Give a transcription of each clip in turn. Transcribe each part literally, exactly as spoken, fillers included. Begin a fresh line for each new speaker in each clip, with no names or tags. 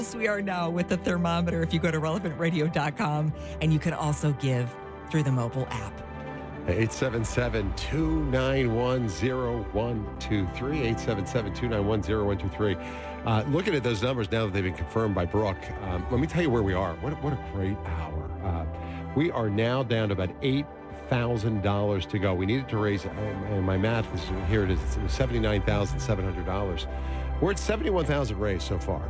Yes, we are now with the thermometer. If you go to relevant radio dot com, and you can also give through the mobile app.
eight seven seven, two nine one, zero one two three. eight seven seven, two nine one, zero one two three. Uh, looking at those numbers now that they've been confirmed by Brooke, um, let me tell you where we are. What, what a great hour. Uh, we are now down to about eight thousand dollars to go. We needed to raise, and my math is, here it is, seventy-nine thousand seven hundred dollars. We're at seventy-one thousand dollars raised so far.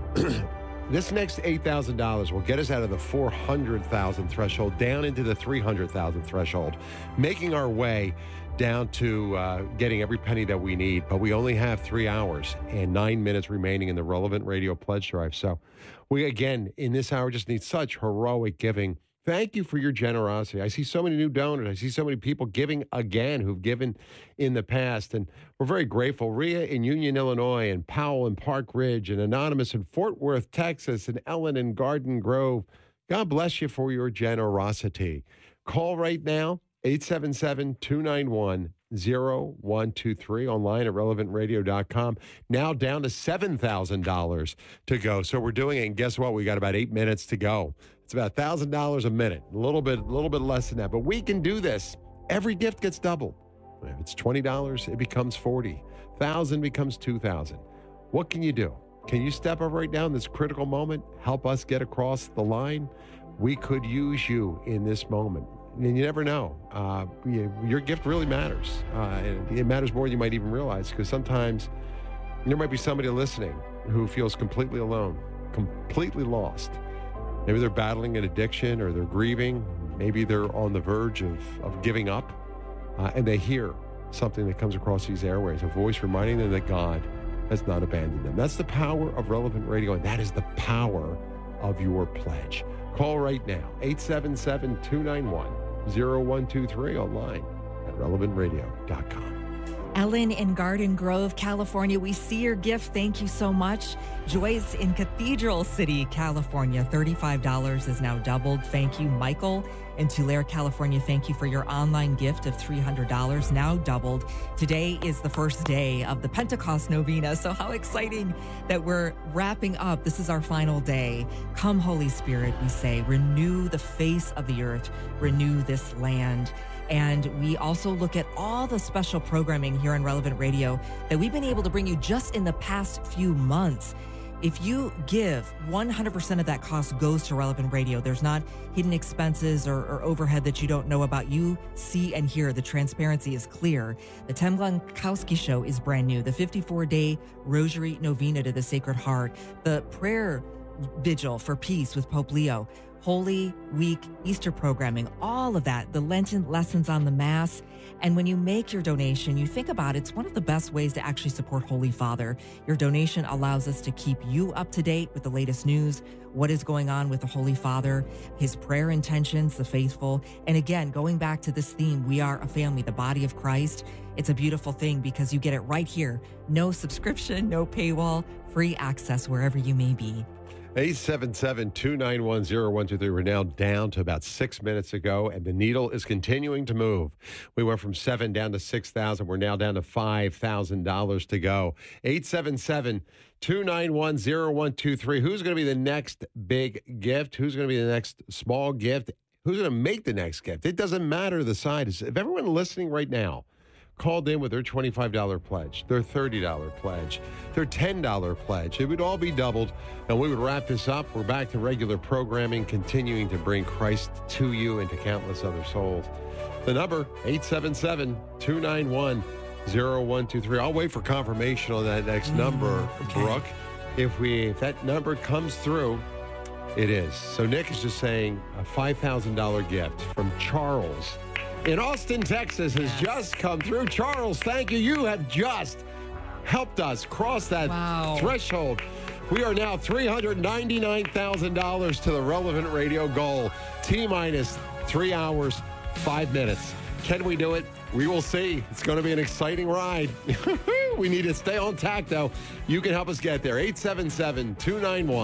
This next eight thousand dollars will get us out of the four hundred thousand dollars threshold down into the three hundred thousand dollars threshold, making our way down to uh, getting every penny that we need. But we only have three hours and nine minutes remaining in the Relevant Radio Pledge Drive. So we, again, in this hour, just need such heroic giving. Thank you for your generosity. I see so many new donors. I see so many people giving again who've given in the past, and we're very grateful. Rhea in Union, Illinois, and Powell in Park Ridge, and Anonymous in Fort Worth, Texas, and Ellen in Garden Grove. God bless you for your generosity. Call right now, eight seven seven, two nine one, zero one two three, online at relevant radio dot com. Now down to seven thousand dollars to go. So we're doing it, and guess what? We got about eight minutes to go. It's about one thousand dollars a minute, a little bit, a little bit less than that. But we can do this. Every gift gets doubled. If it's twenty dollars, it becomes forty dollars. one thousand dollars becomes two thousand dollars. What can you do? Can you step up right now in this critical moment? Help us get across the line? We could use you in this moment. And you never know. Uh, your gift really matters. Uh, and it matters more than you might even realize, because sometimes there might be somebody listening who feels completely alone, completely lost. Maybe they're battling an addiction, or they're grieving. Maybe they're on the verge of, of giving up. Uh, and they hear something that comes across these airways, a voice reminding them that God has not abandoned them. That's the power of Relevant Radio, and that is the power of your pledge. Call right now, eight seven seven, two nine one, zero one two three, online at relevant radio dot com.
Ellen in Garden Grove, California, we see your gift. Thank you so much. Joyce in Cathedral City, California, thirty-five dollars is now doubled. Thank you. Michael in Tulare, California, thank you for your online gift of three hundred dollars, now doubled. Today is the first day of the Pentecost Novena, so how exciting that we're wrapping up. This is our final day. Come, Holy Spirit, we say, renew the face of the earth, renew this land. And we also look at all the special programming here on Relevant Radio that we've been able to bring you just in the past few months. If you give, one hundred percent of that cost goes to Relevant Radio. There's not hidden expenses or, or overhead that you don't know about. You see and hear. The transparency is clear. The Tim Glankowski Show is brand new. The fifty-four day Rosary Novena to the Sacred Heart. The prayer vigil for peace with Pope Leo. Holy Week, Easter programming, all of that, the Lenten lessons on the Mass. And when you make your donation, you think about it, it's one of the best ways to actually support Holy Father. Your donation allows us to keep you up to date with the latest news, what is going on with the Holy Father, his prayer intentions, the faithful. And again, going back to this theme, we are a family, the body of Christ. It's a beautiful thing because you get it right here. No subscription, no paywall, free access wherever you may be.
eight seven seven, two nine one, zero one two three. We're now down to about six minutes ago, and the needle is continuing to move. We went from seven down to six thousand. We're now down to five thousand dollars to go. eight seven seven, two nine one, zero one two three. Who's going to be the next big gift? Who's going to be the next small gift? Who's going to make the next gift? It doesn't matter the size. If everyone listening right now called in with their twenty-five dollars pledge, their thirty dollars pledge, their ten dollars pledge, it would all be doubled, and we would wrap this up. We're back to regular programming, continuing to bring Christ to you and to countless other souls. The number, eight seven seven, two nine one, zero one two three. I'll wait for confirmation on that next mm, number, okay. Brooke. If we if that number comes through, it is. So Nick is just saying a five thousand dollars gift from Charles in Austin, Texas has
yes.
just come through. Charles, thank you. You have just helped us cross that
wow.
threshold. We are now three hundred ninety-nine thousand dollars to the Relevant Radio goal. T-minus three hours, five minutes. Can we do it? We will see. It's going to be an exciting ride. We need to stay on tack, though. You can help us get there. eight seven seven, two nine one,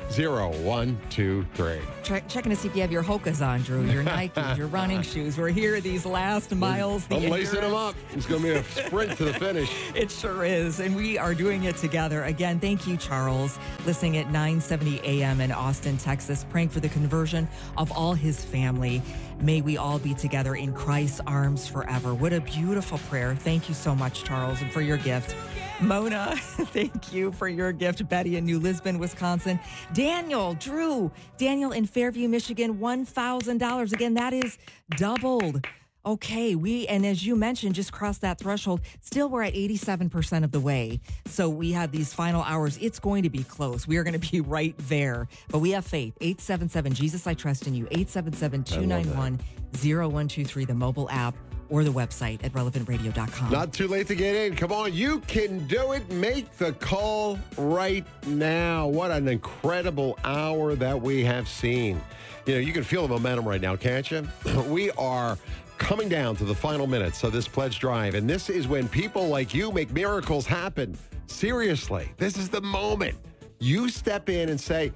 zero one two three.
Check, checking to see if you have your Hokas on, Drew, your Nikes, your running shoes. We're here these last miles. The
I'm lacing them up. It's going to be a sprint to the finish.
It sure is. And we are doing it together. Again, thank you, Charles, listening at nine seventy a.m. in Austin, Texas, praying for the conversion of all his family. May we all be together in Christ's arms forever. What a beautiful prayer. Thank you so much, Charles, and for your gift. Mona, thank you for your gift. Betty in New Lisbon, Wisconsin. Daniel, Drew, Daniel in Fairview, Michigan, one thousand dollars. Again, that is doubled. Okay, we, and as you mentioned, just crossed that threshold. Still, we're at eighty-seven percent of the way. So we have these final hours. It's going to be close. We are going to be right there. But we have faith. eight seven seven, Jesus, I trust in you. eight seven seven, two nine one, zero one two three, the mobile app, or the website at relevant radio dot com.
Not too late to get in. Come on, you can do it. Make the call right now. What an incredible hour that we have seen. You know, you can feel the momentum right now, can't you? We are coming down to the final minutes of this pledge drive, and this is when people like you make miracles happen. Seriously, this is the moment. You step in and say,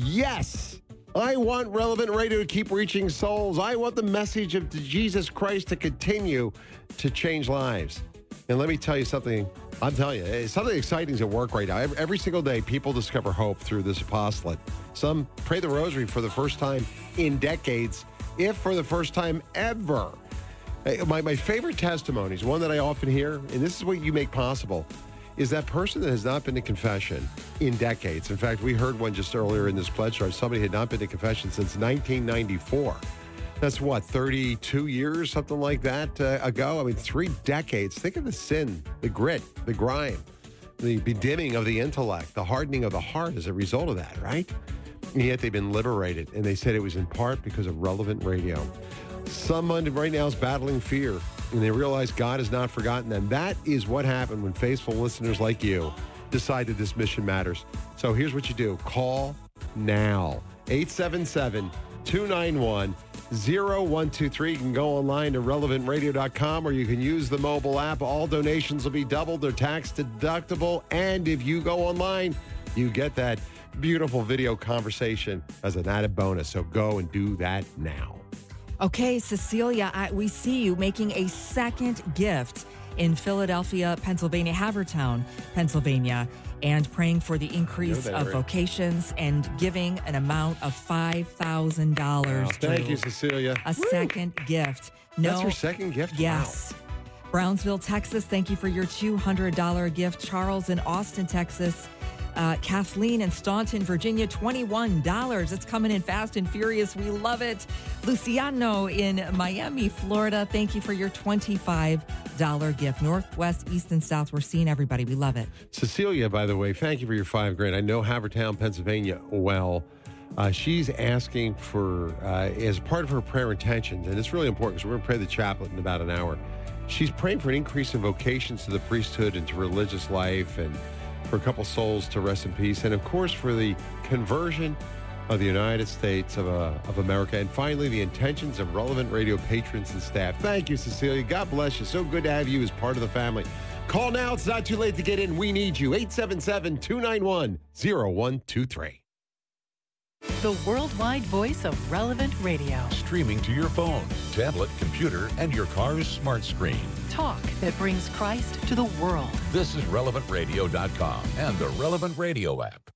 yes, I want Relevant Radio to keep reaching souls. I want the message of Jesus Christ to continue to change lives. And let me tell you something. I'm telling you, something exciting is at work right now. Every, every single day, people discover hope through this apostolate. Some pray the rosary for the first time in decades, if for the first time ever. My, my favorite testimonies, one that I often hear, and this is what you make possible, is that person that has not been to confession in decades. In fact, we heard one just earlier in this pledge drive. Somebody had not been to confession since nineteen ninety-four. That's what, thirty-two years, something like that uh, ago? I mean, three decades. Think of the sin, the grit, the grime, the bedimming of the intellect, the hardening of the heart as a result of that, right? And yet they've been liberated. And they said it was in part because of Relevant Radio. Someone right now is battling fear, and they realize God has not forgotten them. That is what happened when faithful listeners like you decided this mission matters. So here's what you do. Call now. eight seven seven, two nine one, zero one two three. You can go online to relevant radio dot com, or you can use the mobile app. All donations will be doubled. They're tax deductible. And if you go online, you get that beautiful video conversation as an added bonus. So go and do that now.
Okay, Cecilia, I, we see you making a second gift in Philadelphia, Pennsylvania, Havertown, Pennsylvania, and praying for the increase of vocations and giving an amount of five thousand dollars.
Wow, thank you, Cecilia.
A Woo. second gift.
No, That's your second gift?
Yes. Wow. Brownsville, Texas, thank you for your two hundred dollars gift. Charles in Austin, Texas. Uh, Kathleen in Staunton, Virginia, twenty-one dollars. It's coming in fast and furious. We love it. Luciano in Miami, Florida, thank you for your twenty-five dollars gift. Northwest, East, and South, we're seeing everybody. We love it.
Cecilia, by the way, thank you for your five grand. I know Havertown, Pennsylvania well. Uh, she's asking for, uh, as part of her prayer intentions, and it's really important because we're going to pray the chaplet in about an hour. She's praying for an increase in vocations to the priesthood and to religious life, and for a couple souls to rest in peace, and of course for the conversion of the United States of, uh, of America, and finally the intentions of Relevant Radio patrons and staff. Thank you, Cecilia. God bless you. So good to have you as part of the family. Call now. It's not too late to get in. We need you. eight seven seven, two nine one, zero one two three.
The worldwide voice of Relevant Radio.
Streaming to your phone, tablet, computer, and your car's smart screen.
Talk that brings Christ to the world.
This is relevant radio dot com and the Relevant Radio app.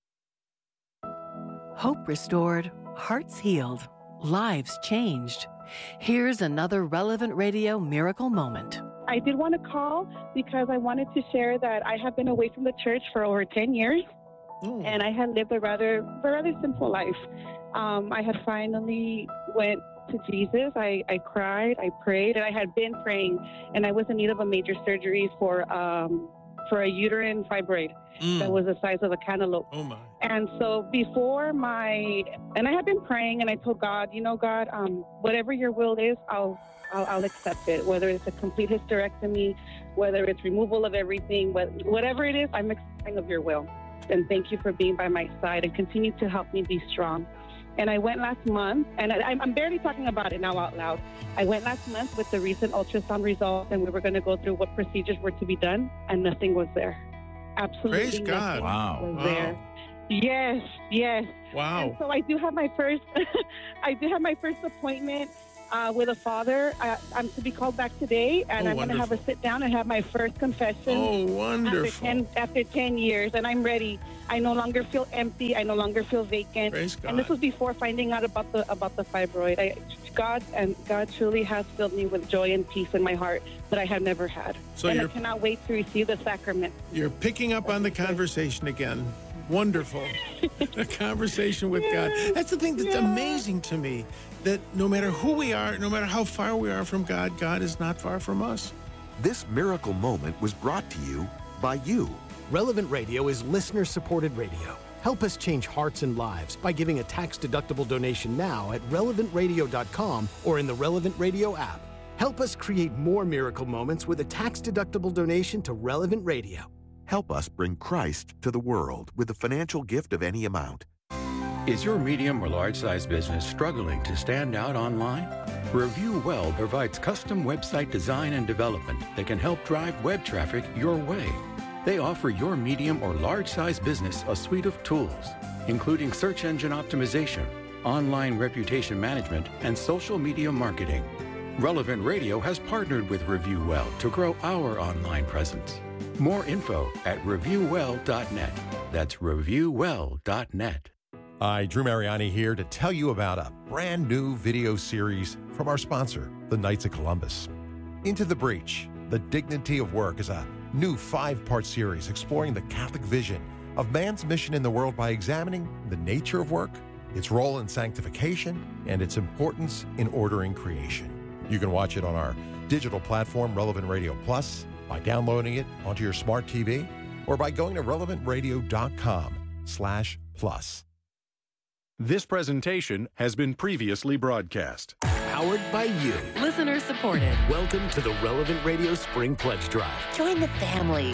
Hope restored, hearts healed, lives changed. Here's another Relevant Radio miracle moment.
I did want to call because I wanted to share that I have been away from the church for over ten years. Mm. And I had lived a rather, a rather simple life. Um, I had finally went to Jesus. I, I cried, I prayed, and I had been praying, and I was in need of a major surgery for um, for a uterine fibroid mm. that was the size of a cantaloupe.
Oh my!
And so before my, and I had been praying, and I told God, you know, God, um, whatever your will is, I'll, I'll I'll accept it. Whether it's a complete hysterectomy, whether it's removal of everything, whatever it is, I'm accepting of your will. And thank you for being by my side and continue to help me be strong. And I went last month, and I, I'm barely talking about it now out loud. I went last month with the recent ultrasound results, and we were going to go through what procedures were to be done, and nothing was there. Absolutely
Praise
nothing
God.
Wow.
was
Wow.
there. Yes, yes.
Wow.
And so I do have my first, I do have my first appointment uh, with a father. I, I'm to be called back today, and
Oh,
I'm going to have a
wonderful.
sit down and have my first confession.
Oh,
After
wonderful.
ten, after ten years, and I'm ready. I no longer feel empty. I no longer feel vacant.
Praise God.
And this was before finding out about the about the fibroid. I, God and God truly has filled me with joy and peace in my heart that I have never had.
So
and I
you're-
cannot wait to receive the sacrament.
You're picking up on the conversation again. Wonderful. A conversation with God. That's the thing that's
Yeah.
amazing to me, that no matter who we are, no matter how far we are from God, God is not far from us.
This miracle moment was brought to you by you.
Relevant Radio is listener-supported radio. Help us change hearts and lives by giving a tax-deductible donation now at relevant radio dot com or in the Relevant Radio app. Help us create more miracle moments with a tax-deductible donation to Relevant Radio.
Help us bring Christ to the world with a financial gift of any amount.
Is your medium or large-sized business struggling to stand out online? Review Well provides custom website design and development that can help drive web traffic your way. They offer your medium or large-sized business a suite of tools, including search engine optimization, online reputation management, and social media marketing. Relevant Radio has partnered with Review Well to grow our online presence. More info at review well dot net. That's review well dot net.
Hi, Drew Mariani here to tell you about a brand new video series from our sponsor, the Knights of Columbus. Into the Breach, The Dignity of Work is a new five-part series exploring the Catholic vision of man's mission in the world by examining the nature of work, its role in sanctification, and its importance in ordering creation. You can watch it on our digital platform, Relevant Radio Plus, by downloading it onto your smart T V, or by going to relevant radio dot com slash plus.
This presentation has been previously broadcast.
Powered by you.
Listener supported.
Welcome to the Relevant Radio Spring Pledge Drive.
Join the family.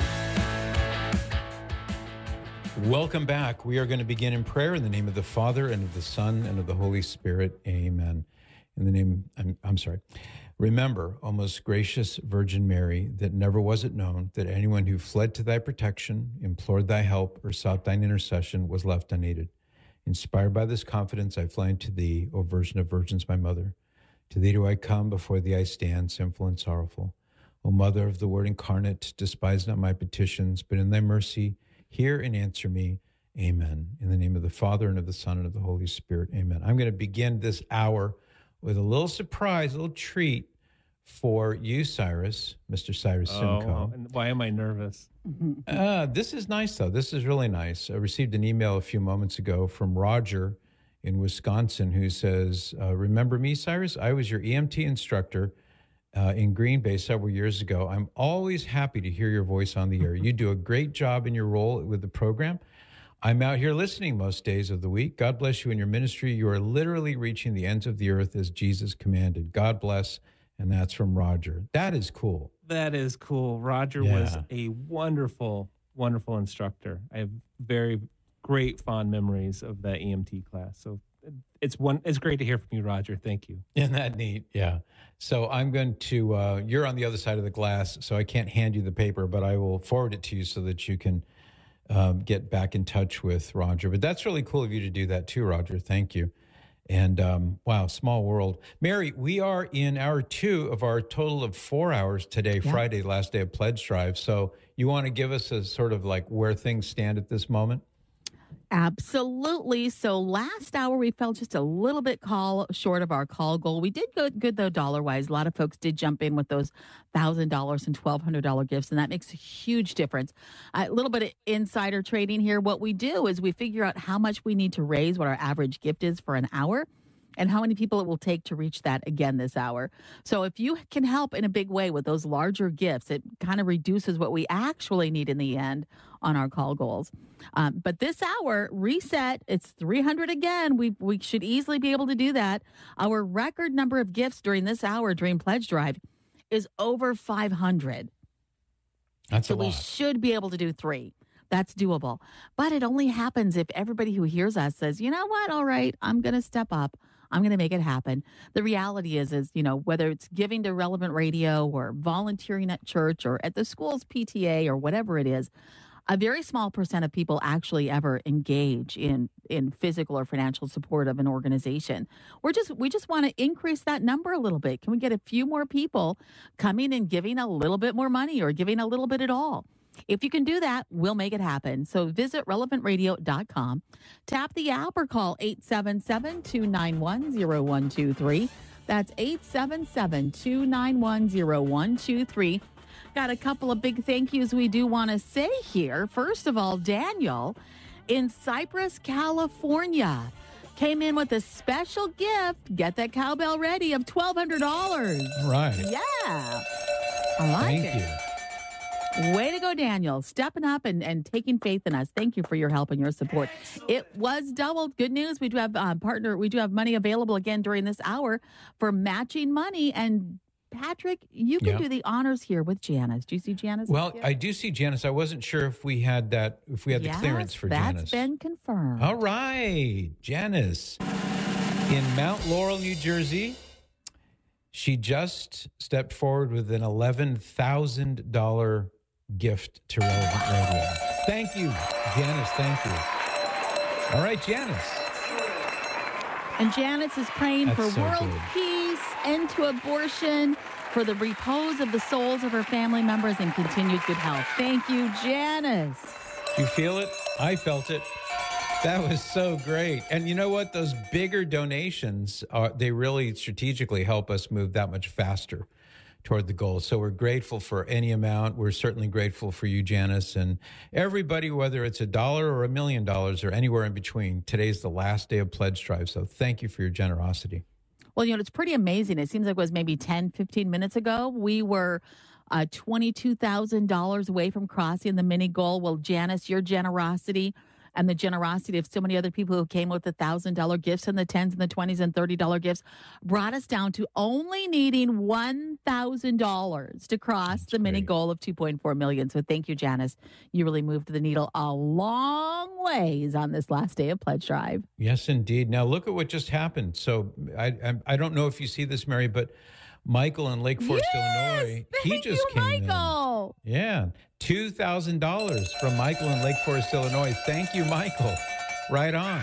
Welcome back. We are going to begin in prayer in the name of the Father and of the Son and of the Holy Spirit. Amen. In the name, I'm, I'm sorry. Remember, O most gracious Virgin Mary, that never was it known that anyone who fled to thy protection, implored thy help, or sought thine intercession was left unaided. Inspired by this confidence, I fly unto thee, O Virgin of Virgins, my mother. To thee do I come, before thee I stand, sinful and sorrowful. O Mother of the Word incarnate, despise not my petitions, but in thy mercy hear and answer me. Amen. In the name of the Father, and of the Son, and of the Holy Spirit. Amen. I'm going to begin this hour with a little surprise, a little treat for you, Cyrus, Mister Cyrus Simcoe.
Oh, and why am I nervous?
Uh, this is nice, though. This is really nice. I received an email a few moments ago from Roger in Wisconsin who says, uh, remember me, Cyrus? I was your E M T instructor uh, in Green Bay several years ago. I'm always happy to hear your voice on the air. You do a great job in your role with the program. I'm out here listening most days of the week. God bless you in your ministry. You are literally reaching the ends of the earth as Jesus commanded. God bless. And that's from Roger. That is cool.
That is cool. Roger
Yeah.
was a wonderful, wonderful instructor. I have very great fond memories of that E M T class. So it's one. It's great to hear from you, Roger. Thank you.
Isn't that neat? Yeah. So I'm going to, uh, you're on the other side of the glass, so I can't hand you the paper, but I will forward it to you so that you can um, get back in touch with Roger. But that's really cool of you to do that too, Roger. Thank you. And um, wow, small world. Mary, we are in hour two of our total of four hours today,
Yeah.
Friday, last day of Pledge Drive. So you want to give us a sort of like where things stand at this moment?
Absolutely. So last hour, we fell just a little bit call short of our call goal. We did go good, though, dollar-wise. A lot of folks did jump in with those one thousand dollars and twelve hundred dollars gifts, and that makes a huge difference. A little bit of insider trading here. What we do is we figure out how much we need to raise, what our average gift is for an hour, and how many people it will take to reach that again this hour. So if you can help in a big way with those larger gifts, it kind of reduces what we actually need in the end on our call goals. Um, but this hour, reset, it's three hundred again. We we should easily be able to do that. Our record number of gifts during this hour, Dream Pledge Drive, is over five hundred.
That's
so
a lot.
we should be able to do three. That's doable. But it only happens if everybody who hears us says, you know what, all right, I'm going to step up. I'm going to make it happen. The reality is, is, you know, whether it's giving to Relevant Radio or volunteering at church or at the school's P T A or whatever it is, A very small percent of people actually ever engage in in physical or financial support of an organization. We're just we just want to increase that number a little bit. Can we get a few more people coming and giving a little bit more money or giving a little bit at all? If you can do that, we'll make it happen. So visit relevant radio dot com, tap the app, or call eight seven seven, two nine one, zero one two three. That's eight seven seven, two nine one, zero one two three. Got a couple of big thank yous we do want to say here. First of all, Daniel in Cypress, California, came in with a special gift. Get that cowbell ready of twelve hundred dollars.
All right.
Yeah. I like
Thank
it.
you.
Way to go, Daniel. Stepping up and, and taking faith in us. Thank you for your help and your support. It was doubled. Good news. We do have uh, partner. We do have money available again during this hour for matching money. And Patrick, you can
Yeah.
do the honors here with Janice. Do you see Janice?
Well, I do see Janice. I wasn't sure if we had that, if we had the
Yes,
clearance for
that's
Janice.
been confirmed.
All right, Janice. In Mount Laurel, New Jersey, she just stepped forward with an eleven thousand dollars gift to Relevant Radio. Thank you, Janice. Thank you. All right, Janice.
And Janice is praying
That's
for
so
world
good.
peace, end to abortion, for the repose of the souls of her family members, and continued good health. Thank you, Janice.
You feel it? I felt it. That was so great. And you know what? Those bigger donations, are, they really strategically help us move that much faster toward the goal. So we're grateful for any amount. We're certainly grateful for you, Janice, and everybody, whether it's a dollar or a million dollars or anywhere in between. Today's the last day of Pledge Drive. So thank you for your generosity.
Well, you know, it's pretty amazing. It seems like it was maybe ten, fifteen minutes ago. We were uh, twenty-two thousand dollars away from crossing the mini goal. Well, Janice, your generosity and the generosity of so many other people who came with the one thousand dollars gifts and the tens and the twenties and thirty dollars gifts brought us down to only needing one thousand dollars to cross That's the mini
great.
goal of two point four million dollars. So thank you, Janice. You really moved the needle a long ways on this last day of Pledge Drive.
Yes, indeed. Now look at what just happened. So I I, I don't know if you see this, Mary, but Michael in Lake Forest,
Yes!
Illinois, he
Thank
just
you,
came
Michael.
in. Yeah, two thousand dollars from Michael in Lake Forest, Illinois. Thank you, Michael. Right on.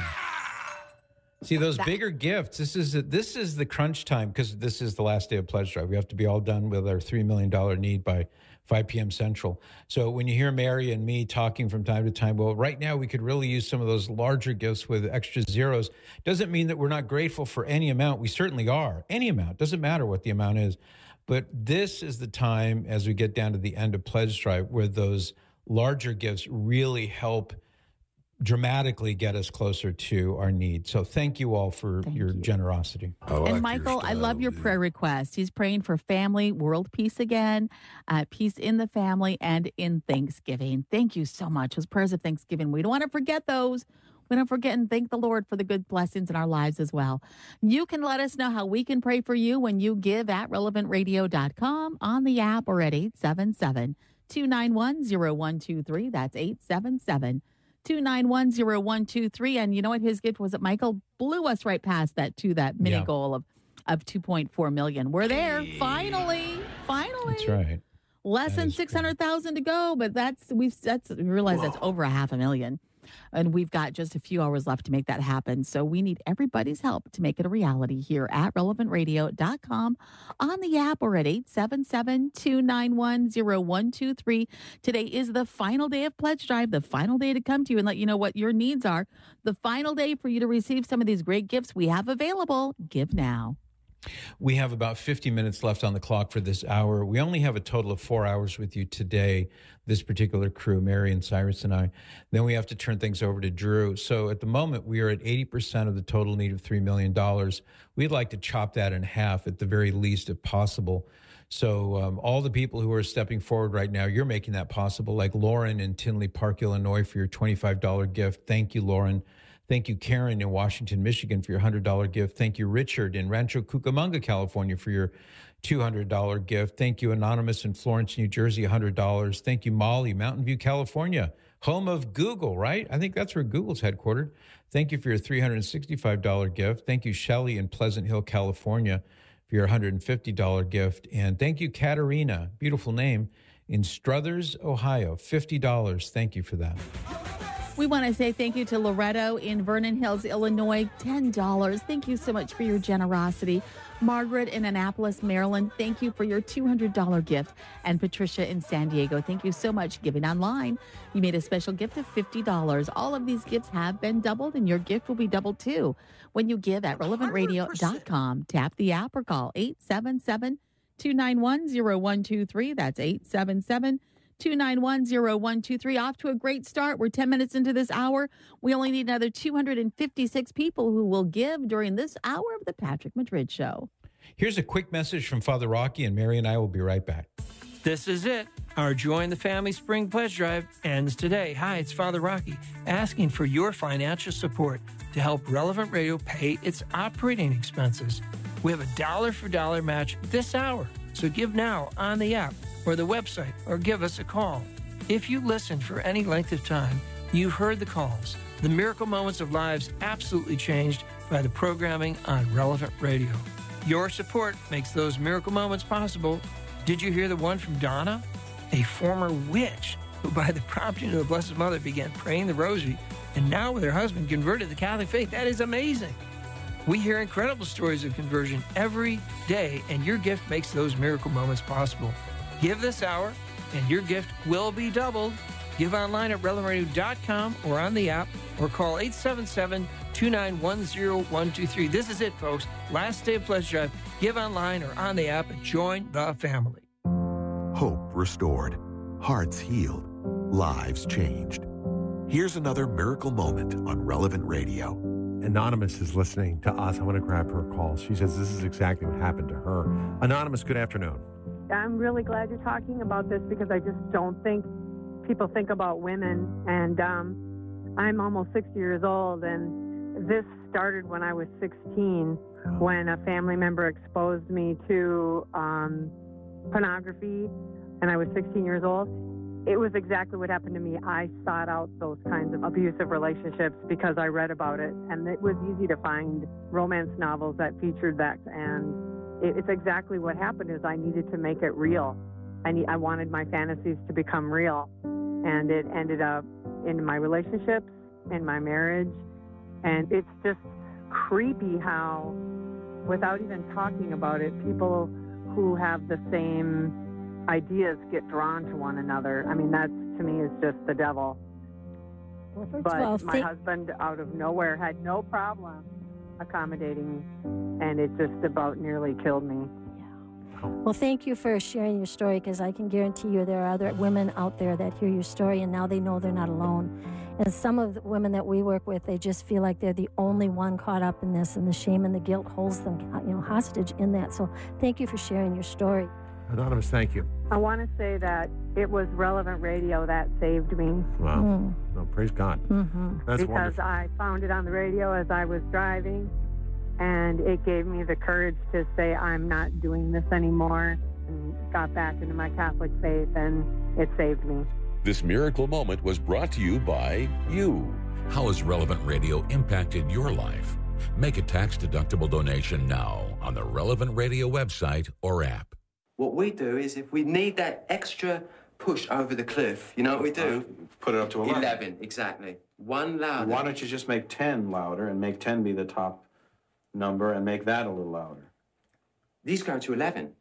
See those
That-
bigger gifts. This is this is the crunch time because this is the last day of Pledge Drive. We have to be all done with our three million dollars need by five p.m. Central. So when you hear Mary and me talking from time to time, well, right now we could really use some of those larger gifts with extra zeros. Doesn't mean that we're not grateful for any amount. We certainly are. Any amount. Doesn't matter what the amount is. But this is the time as we get down to the end of Pledge Drive where those larger gifts really help dramatically get us closer to our need. So thank you all for
Thank
your
you.
generosity.
And Michael, I love your prayer request. He's praying for family, world peace again, uh, peace in the family, and in Thanksgiving. Thank you so much. Those prayers of Thanksgiving, we don't want to forget those. We don't forget and thank the Lord for the good blessings in our lives as well. You can let us know how we can pray for you when you give at relevant radio dot com on the app or at eight seven seven, two nine one, zero one two three. That's eight seven seven, two nine one, zero one two three. And you know what his gift was? That Michael blew us right past that to that mini
Yeah.
goal of, of two point four million. We're there. Finally. Finally.
That's right.
Less
That
than
is
six hundred thousand to go, but that's we've that's we realize that's over a half a million. And we've got just a few hours left to make that happen. So we need everybody's help to make it a reality here at relevant radio dot com, on the app, or at eight seven seven, two nine one, zero one two three. Today is the final day of Pledge Drive, the final day to come to you and let you know what your needs are. The final day for you to receive some of these great gifts we have available. Give now.
We have about fifty minutes left on the clock for this hour. We only have a total of four hours with you today, this particular crew, Mary and Cyrus and I. Then we have to turn things over to Drew. So at the moment, we are at eighty percent of the total need of three million dollars. We'd like to chop that in half at the very least if possible. So um, all the people who are stepping forward right now, you're making that possible, like Lauren in Tinley Park, Illinois, for your twenty-five dollars gift. Thank you, Lauren. Thank you, Karen in Washington, Michigan, for your one hundred dollars gift. Thank you, Richard in Rancho Cucamonga, California, for your two hundred dollars gift. Thank you, Anonymous in Florence, New Jersey, one hundred dollars. Thank you, Molly, Mountain View, California, home of Google, right? I think that's where Google's headquartered. Thank you for your three hundred sixty-five dollars gift. Thank you, Shelley in Pleasant Hill, California, for your one hundred fifty dollars gift. And thank you, Katerina, beautiful name, in Struthers, Ohio. fifty dollars. Thank you for that.
We want to say thank you to Loretto in Vernon Hills, Illinois, ten dollars. Thank you so much for your generosity. Margaret in Annapolis, Maryland, thank you for your two hundred dollars gift. And Patricia in San Diego, thank you so much. Giving online, you made a special gift of fifty dollars. All of these gifts have been doubled, and your gift will be doubled too when you give at relevant radio dot com. Tap the app or call eight seven seven, two nine one, zero one two three. That's eight seven seven, two nine one, zero one two three. Off to a great start. We're ten minutes into this hour. We only need another two hundred fifty-six people who will give during this hour of the Patrick Madrid Show.
Here's a quick message from Father Rocky, and Mary and I will be right back.
This is it. Our Join the Family Spring Pledge Drive ends today. Hi, it's Father Rocky, asking for your financial support to help Relevant Radio pay its operating expenses. We have a dollar for dollar match this hour, so give now on the app or the website, or give us a call. If you listened for any length of time, you've heard the calls. The miracle moments of lives absolutely changed by the programming on Relevant Radio. Your support makes those miracle moments possible. Did you hear the one from Donna, a former witch who, by the prompting of the Blessed Mother, began praying the rosary, and now with her husband converted to the Catholic faith? That is amazing. We hear incredible stories of conversion every day, and your gift makes those miracle moments possible. Give this hour, and your gift will be doubled. Give online at relevant radio dot com or on the app, or call eight seven seven, two nine one, zero one two three. This is it, folks. Last day of Pledge Drive. Give online or on the app and join the family.
Hope restored, hearts healed, lives changed. Here's another miracle moment on Relevant Radio.
Anonymous is listening to us. I want to grab her call. She says this is exactly what happened to her. Anonymous, good afternoon.
I'm really glad you're talking about this because I just don't think people think about women. And um, I'm almost sixty years old, and this started when I was sixteen, when a family member exposed me to um, pornography, and I was sixteen years old. It was exactly what happened to me. I sought out those kinds of abusive relationships because I read about it, and it was easy to find romance novels that featured that, and it's exactly what happened. Is I needed to make it real. I need, I wanted my fantasies to become real, and it ended up in my relationships, in my marriage, and it's just creepy how, without even talking about it, people who have the same ideas get drawn to one another. I mean, that to me is just the devil.
Well, first
but
of all,
my
thank-
husband, out of nowhere, had no problem accommodating, and it just about nearly killed me.
Well, thank you for sharing your story, because I can guarantee you there are other women out there that hear your story, and now they know they're not alone. And some of the women that we work with, they just feel like they're the only one caught up in this, and the shame and the guilt holds them, you know, hostage in that. So thank you for sharing your story.
Anonymous, thank you.
I want to say that it was Relevant Radio that saved me.
Wow.
Mm.
Oh, praise God.
Mm-hmm.
That's
because
wonderful.
I found it on the radio as I was driving, and it gave me the courage to say I'm not doing this anymore, and got back into my Catholic faith, and it saved me.
This miracle moment was brought to you by you. How has Relevant Radio impacted your life? Make a tax-deductible donation now on the Relevant Radio website or app.
What we do is if we need that extra push over the cliff, you know what we do?
Put it up to eleven.
eleven, exactly. One louder.
Why don't you just make ten louder and make ten be the top number and make that a little louder?
These go to eleven.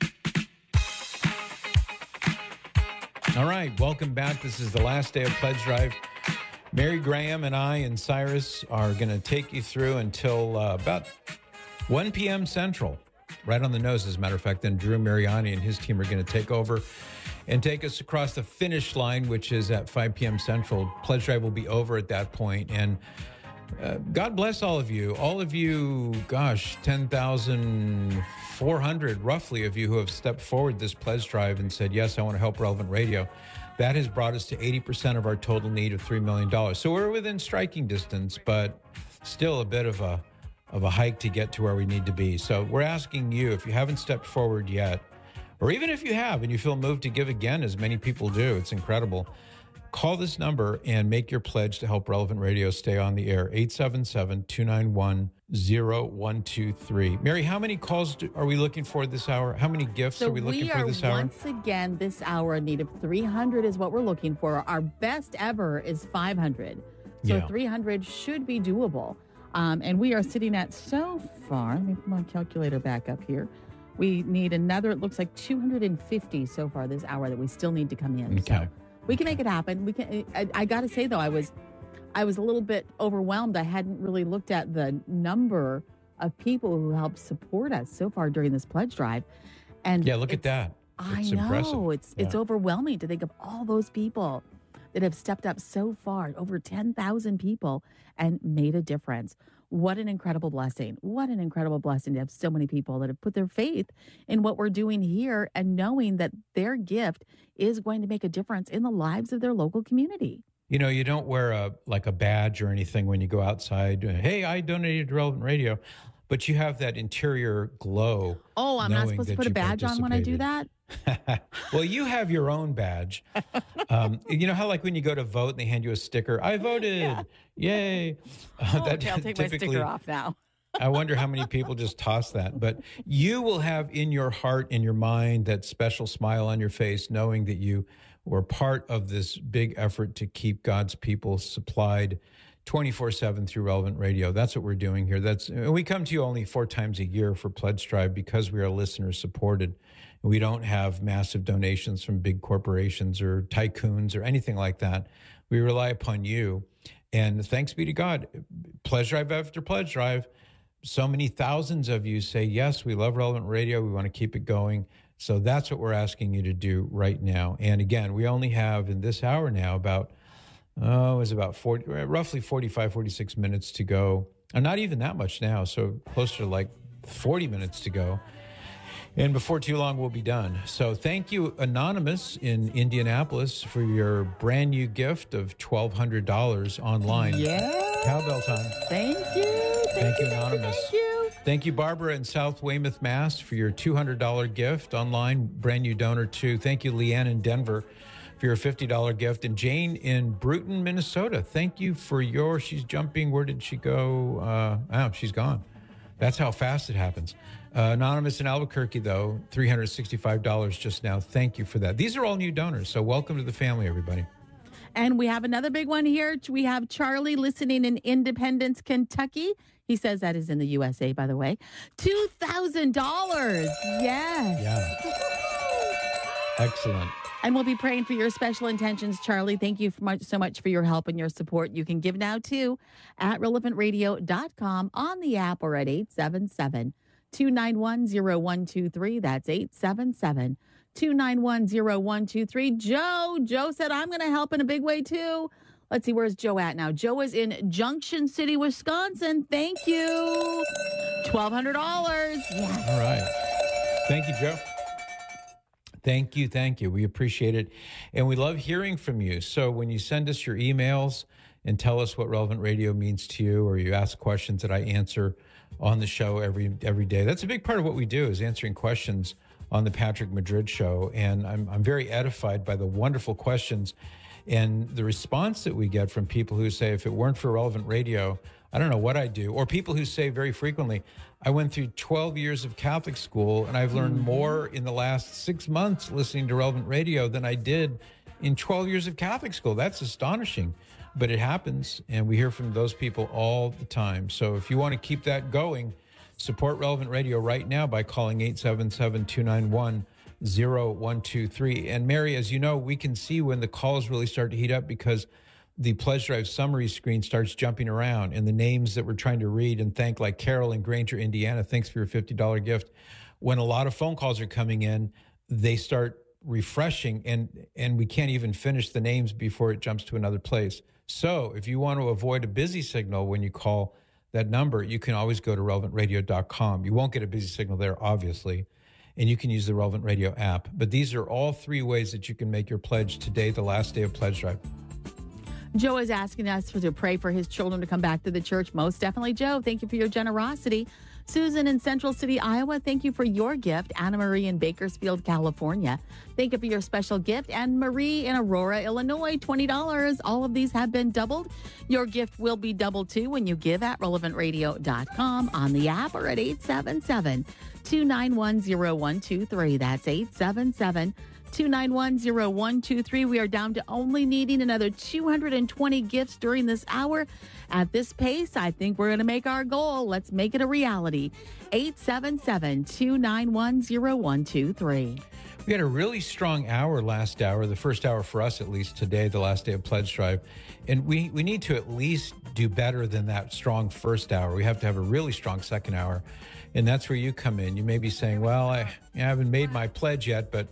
All right, welcome back. This is the last day of Pledge Drive. Mary Graham and I and Cyrus are going to take you through until uh, about one p.m. Central. Right on the nose, as a matter of fact. Then Drew Mariani and his team are going to take over and take us across the finish line, which is at five p.m. Central. Pledge Drive will be over at that point. And uh, God bless all of you. All of you, gosh, ten thousand four hundred roughly of you who have stepped forward this Pledge Drive and said, yes, I want to help Relevant Radio. That has brought us to eighty percent of our total need of three million dollars. So we're within striking distance, but still a bit of a of a hike to get to where we need to be. So we're asking you, if you haven't stepped forward yet, or even if you have and you feel moved to give again, as many people do, it's incredible, Call this number and make your pledge to help Relevant Radio stay on the air. eight seven seven, two nine one, zero one two three. Mary, how many calls do, are we looking for this hour? How many gifts
So
are we looking
we
for
are
this hour?
once again this hour in need of three hundred is what we're looking for. Our best ever is five hundred. So
Yeah.
three hundred should be doable. Um, and we are sitting at so far, let me put my calculator back up here. We need another, it looks like two hundred fifty so far this hour that we still need to come in.
Okay.
So we can make it happen. We can. I, I got to say, though, I was I was a little bit overwhelmed. I hadn't really looked at the number of people who helped support us so far during this pledge drive. And
Yeah, look at
it's-
that.
I
It's
know.
impressive.
It's it's
Yeah.
overwhelming to think of all those people that have stepped up so far, over ten thousand people, and made a difference. What an incredible blessing. What an incredible blessing to have so many people that have put their faith in what we're doing here and knowing that their gift is going to make a difference in the lives of their local community.
You know, you don't wear a like a badge or anything when you go outside. Hey, I donated to Relevant Radio. But you have that interior glow.
Oh, I'm not
knowing
supposed to
that
put a
you
badge on when I do
participated.
that?
Well, you have your own badge. Um, you know how, like, when you go to vote and they hand you a sticker, I voted, yay. Uh,
Oh, okay, I'll take my
typically-
sticker off now.
I wonder how many people just toss that. But you will have in your heart, in your mind, that special smile on your face, knowing that you were part of this big effort to keep God's people supplied twenty-four seven through Relevant Radio. That's what we're doing here. That's and we come to you only four times a year for Pledge Drive because we are listener supported. We don't have massive donations from big corporations or tycoons or anything like that. We rely upon you. And thanks be to God, Pledge Drive after Pledge Drive, so many thousands of you say, yes, we love Relevant Radio. We want to keep it going. So that's what we're asking you to do right now. And again, we only have in this hour now about, oh, it's about forty, roughly forty-five, forty-six minutes to go. And not even that much now. So closer to like forty minutes to go. And before too long, we'll be done. So thank you, Anonymous in Indianapolis, for your brand new gift of twelve hundred dollars online.
Yeah.
Cowbell time.
Thank you. Thank,
Thank you,
you,
Anonymous.
Thank you.
Thank you, Barbara in South Weymouth, Mass, for your two hundred dollars gift online, brand new donor too. Thank you, Leanne in Denver, for your fifty dollars gift. And Jane in Bruton, Minnesota, thank you for your, she's jumping, where did she go? Uh, oh, she's gone. That's how fast it happens. Uh, Anonymous in Albuquerque, though, three hundred sixty-five dollars just now. Thank you for that. These are all new donors, so welcome to the family, everybody.
And we have another big one here. We have Charlie listening in Independence, Kentucky. He says that is in the U S A, by the way. two thousand dollars. Yes.
Yeah. Excellent.
And we'll be praying for your special intentions, Charlie. Thank you for much, so much for your help and your support. You can give now, too, at relevant radio dot com on the app or at eight seven seven, two nine one, zero one two three. That's eight seven seven, two nine one, zero one two three. Joe, Joe said, I'm going to help in a big way, too. Let's see, where's Joe at now? Joe is in Junction City, Wisconsin. Thank you. twelve hundred dollars. Yes.
All right. Thank you, Joe. Thank you. Thank you. We appreciate it. And we love hearing from you. So when you send us your emails and tell us what Relevant Radio means to you, or you ask questions that I answer on the show every every day, that's a big part of what we do, is answering questions on the Patrick Madrid Show. And I'm, I'm very edified by the wonderful questions and the response that we get from people who say, if it weren't for Relevant Radio, I don't know what I'd do. Or people who say very frequently, I went through twelve years of Catholic school and I've learned mm-hmm. more in the last six months listening to Relevant Radio than I did in twelve years of Catholic school. That's astonishing, but it happens. And we hear from those people all the time. So if you want to keep that going, support Relevant Radio right now by calling eight seven seven, two nine one, zero one two three. And Mary, as you know, we can see when the calls really start to heat up because the Pledge Drive summary screen starts jumping around and the names that we're trying to read and thank, like Carol in Granger, Indiana, thanks for your fifty dollars gift. When a lot of phone calls are coming in, they start refreshing and, and we can't even finish the names before it jumps to another place. So if you want to avoid a busy signal when you call that number, you can always go to relevant radio dot com. You won't get a busy signal there, obviously, and you can use the Relevant Radio app. But these are all three ways that you can make your pledge today, the last day of Pledge Drive.
Joe is asking us to pray for his children to come back to the church. Most definitely, Joe. Thank you for your generosity. Susan in Central City, Iowa, thank you for your gift. Anna Marie in Bakersfield, California, thank you for your special gift. And Marie in Aurora, Illinois, twenty dollars. All of these have been doubled. Your gift will be doubled too when you give at relevant radio dot com, on the app, or at eight seven seven, two nine one, zero one two three. That's eight seven seven, two nine one, zero one two three. We are down to only needing another two hundred twenty gifts during this hour. At this pace, I think we're going to make our goal. Let's make it a reality. eight seven seven, two nine one, zero one two three.
We had a really strong hour last hour, the first hour for us at least today, the last day of Pledge Drive. And we, we need to at least do better than that strong first hour. We have to have a really strong second hour. And that's where you come in. You may be saying, well, I, I haven't made my pledge yet, but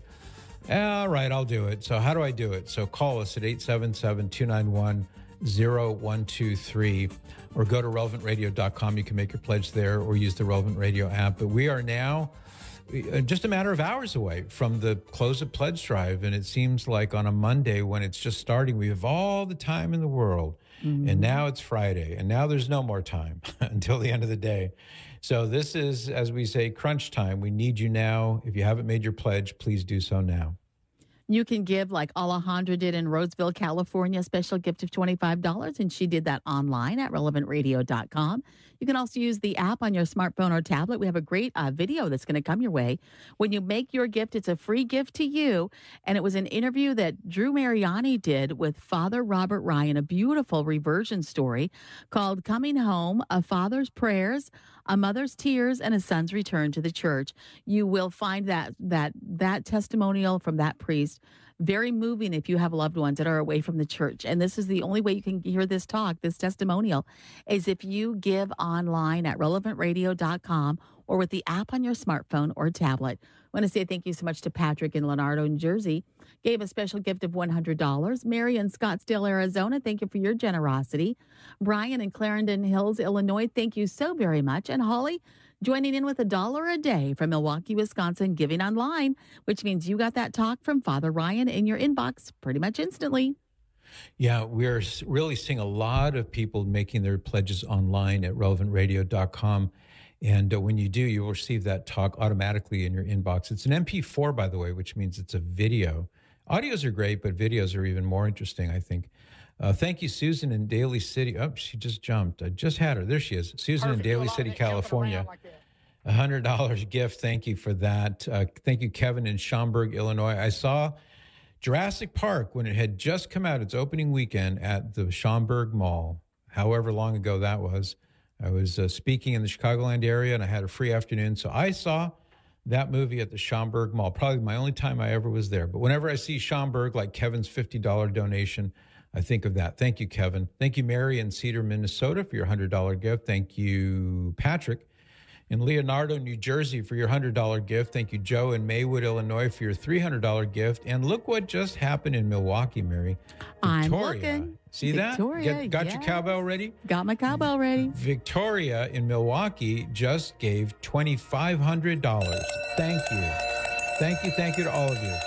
all right, I'll do it. So how do I do it? So call us at eight seven seven, two nine one, zero one two three or go to relevant radio dot com. You can make your pledge there or use the Relevant Radio app. But we are now just a matter of hours away from the close of Pledge Drive. And it seems like on a Monday when it's just starting, we have all the time in the world. Mm-hmm. And now it's Friday. And now there's no more time until the end of the day. So this is, as we say, crunch time. We need you now. If you haven't made your pledge, please do so now.
You can give like Alejandra did in Roseville, California, a special gift of twenty-five dollars, and she did that online at relevant radio dot com. You can also use the app on your smartphone or tablet. We have a great uh, video that's going to come your way. When you make your gift, it's a free gift to you, and it was an interview that Drew Mariani did with Father Robert Ryan, a beautiful reversion story called Coming Home, A Father's Prayers, A Mother's Tears, and a Son's Return to the Church. You will find that that that testimonial from that priest very moving if you have loved ones that are away from the church. And this is the only way you can hear this talk, this testimonial, is if you give online at relevant radio dot com or with the app on your smartphone or tablet. I want to say thank you so much to Patrick in Leonardo, New Jersey. Gave a special gift of one hundred dollars. Mary in Scottsdale, Arizona, thank you for your generosity. Brian in Clarendon Hills, Illinois, thank you so very much. And Holly, joining in with a dollar a day from Milwaukee, Wisconsin, giving online, which means you got that talk from Father Ryan in your inbox pretty much instantly.
Yeah, we're really seeing a lot of people making their pledges online at relevant radio dot com. And uh, when you do, you will receive that talk automatically in your inbox. It's an M P four, by the way, which means it's a video. Audios are great, but videos are even more interesting, I think. Uh, thank you, Susan in Daly City. Oh, she just jumped. I just had her. There she is. Susan Perfect. in Daly City, California. A one hundred dollars gift. Thank you for that. Uh, thank you, Kevin in Schaumburg, Illinois. I saw Jurassic Park when it had just come out, its opening weekend at the Schaumburg Mall, however long ago that was. I was uh, speaking in the Chicagoland area, and I had a free afternoon. So I saw that movie at the Schaumburg Mall, probably my only time I ever was there. But whenever I see Schaumburg, like Kevin's fifty dollars donation, I think of that. Thank you, Kevin. Thank you, Mary in Cedar, Minnesota, for your one hundred dollars gift. Thank you, Patrick in Leonardo, New Jersey, for your one hundred dollars gift. Thank you, Joe in Maywood, Illinois, for your three hundred dollars gift. And look what just happened in Milwaukee, Mary. Victoria.
I'm looking.
See
Victoria,
that? Get, got
yes.
your cowbell ready?
Got my cowbell ready.
Victoria in Milwaukee just gave two thousand five hundred dollars. Thank you. Thank you. Thank you to all of you.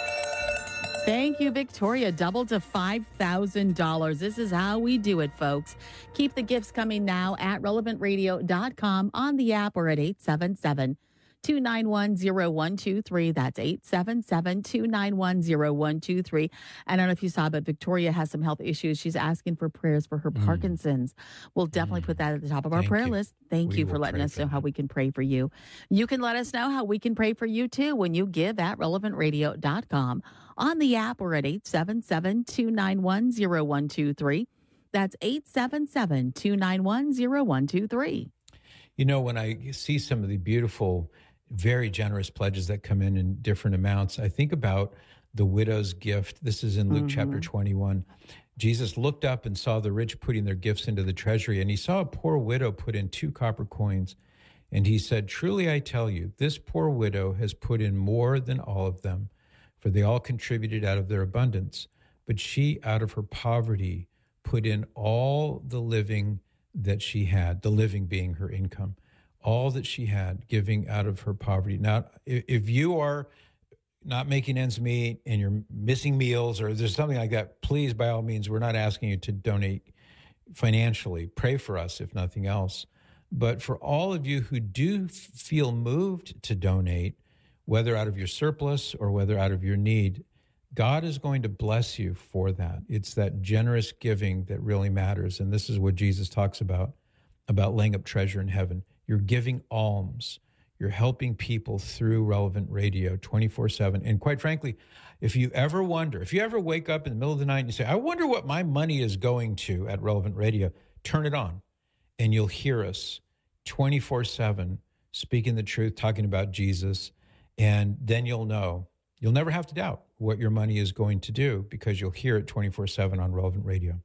Thank you, Victoria. Double to five thousand dollars. This is how we do it, folks. Keep the gifts coming now at relevant radio dot com, on the app, or at eight seven seven, two nine one, zero one two three. That's eight seven seven, two nine one, zero one two three. I don't know if you saw, but Victoria has some health issues. She's asking for prayers for her mm. Parkinson's. We'll definitely mm. put that at the top of our
Thank
prayer
you.
list. Thank
we
you for letting us know that. how we can pray for you. You can let us know how we can pray for you, too, when you give at relevant radio dot com, on the app, or at eight seven seven, two nine one, zero one two three. That's eight seven seven, two nine one, zero one two three.
You know, when I see some of the beautiful, very generous pledges that come in in different amounts, I think about the widow's gift. This is in Luke mm-hmm. chapter twenty-one. Jesus looked up and saw the rich putting their gifts into the treasury, and he saw a poor widow put in two copper coins. And he said, "Truly I tell you, this poor widow has put in more than all of them, for they all contributed out of their abundance. But she, out of her poverty, put in all the living that she had," the living being her income, all that she had, giving out of her poverty. Now, if you are not making ends meet and you're missing meals or there's something like that, please, by all means, we're not asking you to donate financially. Pray for us, if nothing else. But for all of you who do f- feel moved to donate, whether out of your surplus or whether out of your need, God is going to bless you for that. It's that generous giving that really matters. And this is what Jesus talks about, about laying up treasure in heaven. You're giving alms. You're helping people through Relevant Radio twenty-four seven. And quite frankly, if you ever wonder, if you ever wake up in the middle of the night and you say, I wonder what my money is going to at Relevant Radio, turn it on and you'll hear us twenty-four seven speaking the truth, talking about Jesus. And then you'll know, you'll never have to doubt what your money is going to do because you'll hear it twenty-four seven on Relevant Radio.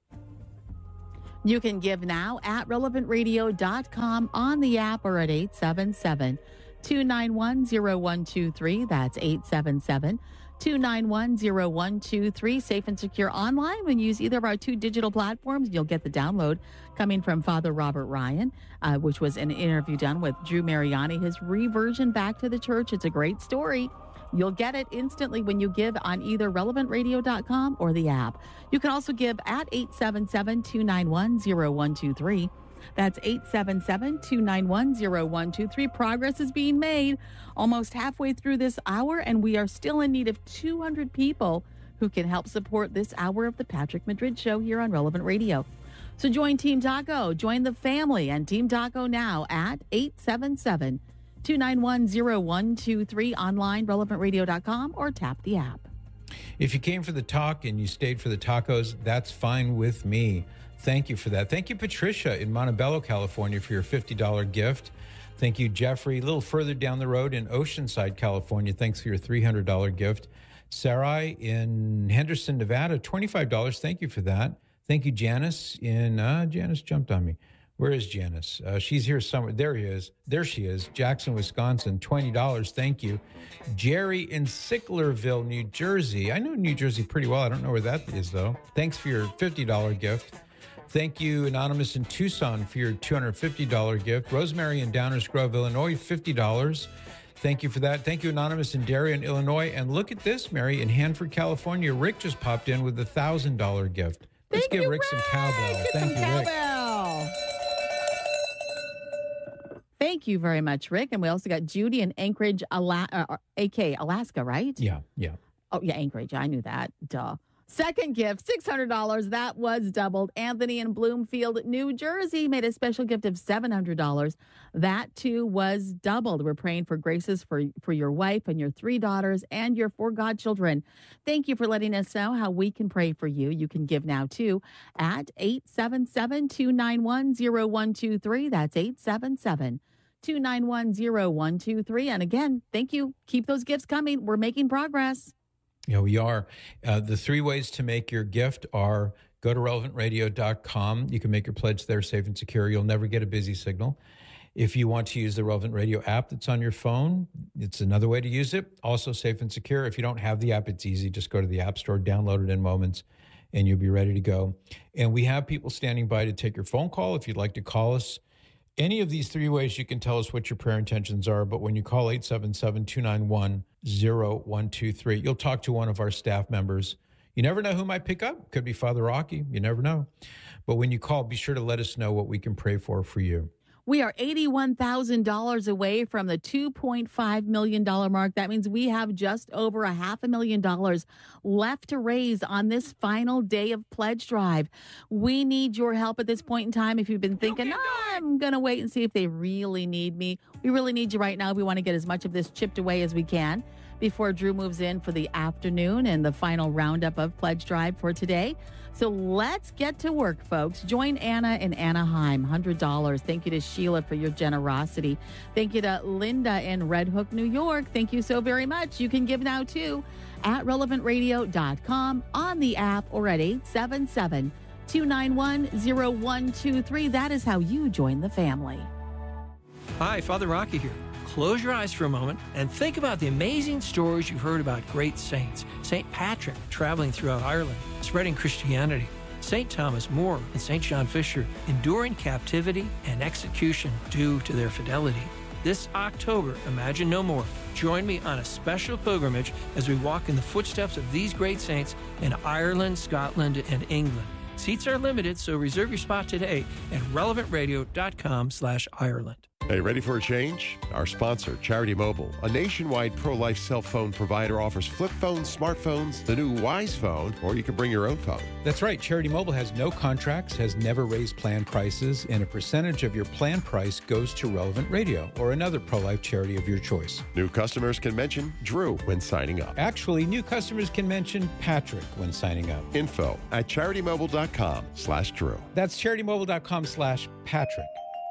You can give now at relevant radio dot com on the app or at eight seven seven, two nine one, zero one two three. That's eight seven seven, two nine one, zero one two three. Safe and secure online when you use either of our two digital platforms. You'll get the download coming from Father Robert Ryan, uh, which was an interview done with Drew Mariani, his reversion back to the church. It's a great story. You'll get it instantly when you give on either relevant radio dot com or the app. You can also give at eight seven seven, two nine one, zero one two three. That's eight seven seven, two nine one, zero one two three. Progress is being made almost halfway through this hour, and we are still in need of two hundred people who can help support this hour of the Patrick Madrid Show here on Relevant Radio. So join Team Taco, join the family, and Team Taco now at eight seven seven, two nine one, zero one two three, online, relevant radio dot com, or tap the app.
If you came for the talk and you stayed for the tacos, that's fine with me. Thank you for that. Thank you, Patricia in Montebello, California, for your fifty dollars gift. Thank you, Jeffrey, a little further down the road in Oceanside, California. Thanks for your three hundred dollars gift. Sarai in Henderson, Nevada, twenty-five dollars. Thank you for that. Thank you, Janice in, uh, Janice jumped on me. Where is Janice? Uh, she's here somewhere. There he is. There she is. Jackson, Wisconsin, twenty dollars. Thank you. Jerry in Sicklerville, New Jersey. I know New Jersey pretty well. I don't know where that is, though. Thanks for your fifty dollars gift. Thank you, Anonymous in Tucson, for your two hundred fifty dollars gift. Rosemary in Downers Grove, Illinois, fifty dollars. Thank you for that. Thank you, Anonymous in Darien, Illinois. And look at this, Mary, in Hanford, California. Rick just popped in with a one thousand dollars gift. Let's
Thank
give
you,
Rick,
Rick
some cowbell.
Get
Thank
some
you, Rick.
cowbell. Thank you very much, Rick. And we also got Judy in Anchorage, Ala- uh, A K, Alaska, right?
Yeah, yeah.
Oh, yeah, Anchorage. I knew that. Duh. Second gift, six hundred dollars. That was doubled. Anthony in Bloomfield, New Jersey, made a special gift of seven hundred dollars. That, too, was doubled. We're praying for graces for, for your wife and your three daughters and your four godchildren. Thank you for letting us know how we can pray for you. You can give now, too, at eight seven seven, two nine one, zero one two three. That's eight seven seven, two nine one, zero one two three. And again, thank you. Keep those gifts coming. We're making progress.
Yeah, we are. Uh, the three ways to make your gift are go to relevant radio dot com. You can make your pledge there safe and secure. You'll never get a busy signal. If you want to use the Relevant Radio app that's on your phone, it's another way to use it. Also safe and secure. If you don't have the app, it's easy. Just go to the App Store, download it in moments, and you'll be ready to go. And we have people standing by to take your phone call if you'd like to call us. Any of these three ways, you can tell us what your prayer intentions are. But when you call eight seven seven, two nine one, zero one two three, you'll talk to one of our staff members. You never know who might pick up. Could be Father Rocky. You never know. But when you call, be sure to let us know what we can pray for for you.
We are eighty-one thousand dollars away from the two point five million dollars mark. That means we have just over a half a million dollars left to raise on this final day of Pledge Drive. We need your help at this point in time. If you've been thinking, oh, I'm going to wait and see if they really need me, we really need you right now. We want to get as much of this chipped away as we can before Drew moves in for the afternoon and the final roundup of Pledge Drive for today. So let's get to work, folks. Join Anna in Anaheim, one hundred dollars. Thank you to Sheila for your generosity. Thank you to Linda in Red Hook, New York. Thank you so very much. You can give now, too, at relevant radio dot com, on the app, or at eight seven seven, two nine one, zero one two three. That is how you join the family.
Hi, Father Rocky here. Close your eyes for a moment and think about the amazing stories you've heard about great saints. Saint Patrick traveling throughout Ireland, spreading Christianity. Saint Thomas More and Saint John Fisher enduring captivity and execution due to their fidelity. This October, Imagine No More. Join me on a special pilgrimage as we walk in the footsteps of these great saints in Ireland, Scotland, and England. Seats are limited, so reserve your spot today at relevant radio dot com slash Ireland.
Hey, ready for a change? Our sponsor, Charity Mobile, a nationwide pro-life cell phone provider, offers flip phones, smartphones, the new Wise phone, or you can bring your own phone.
That's right. Charity Mobile has no contracts, has never raised plan prices, and a percentage of your plan price goes to Relevant Radio or another pro-life charity of your choice.
New customers can mention Drew when signing up.
Actually, new customers can mention Patrick when signing up.
Info at charitymobile.com slash Drew.
That's charitymobile.com slash Patrick.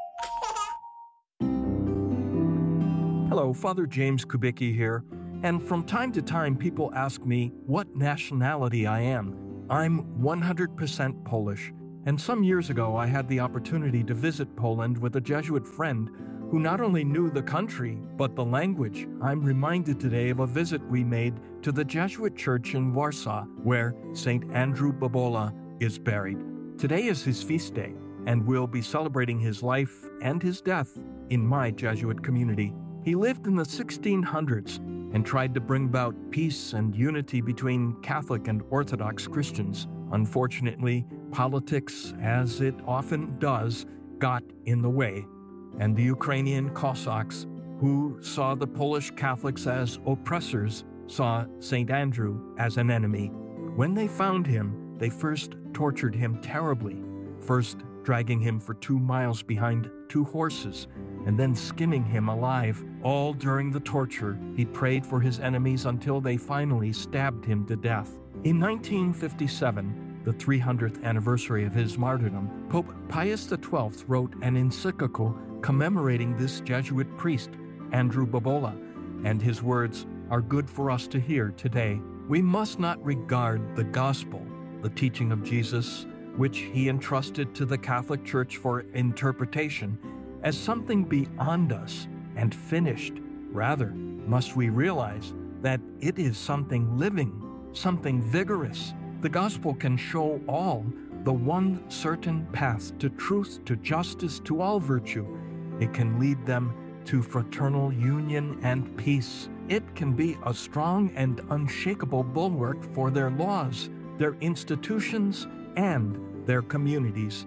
Hello, Father James Kubicki here, and from time to time people ask me what nationality I am. I'm one hundred percent Polish, and some years ago I had the opportunity to visit Poland with a Jesuit friend who not only knew the country, but the language. I'm reminded today of a visit we made to the Jesuit church in Warsaw, where Saint Andrew Bobola is buried. Today is his feast day, and we'll be celebrating his life and his death in my Jesuit community. He lived in the sixteen hundreds and tried to bring about peace and unity between Catholic and Orthodox Christians. Unfortunately, politics, as it often does, got in the way, and the Ukrainian Cossacks, who saw the Polish Catholics as oppressors, saw Saint Andrew as an enemy. When they found him, they first tortured him terribly, first dragging him for two miles behind two horses, and then skinning him alive. All during the torture, he prayed for his enemies until they finally stabbed him to death. In nineteen fifty-seven, the three hundredth anniversary of his martyrdom, Pope Pius the twelfth wrote an encyclical commemorating this Jesuit priest, Andrew Bobola, and his words are good for us to hear today. We must not regard the gospel, the teaching of Jesus, which he entrusted to the Catholic Church for interpretation, as something beyond us and finished. Rather, must we realize that it is something living, something vigorous. The gospel can show all the one certain path to truth, to justice, to all virtue. It can lead them to fraternal union and peace. It can be a strong and unshakable bulwark for their laws, their institutions, and their communities.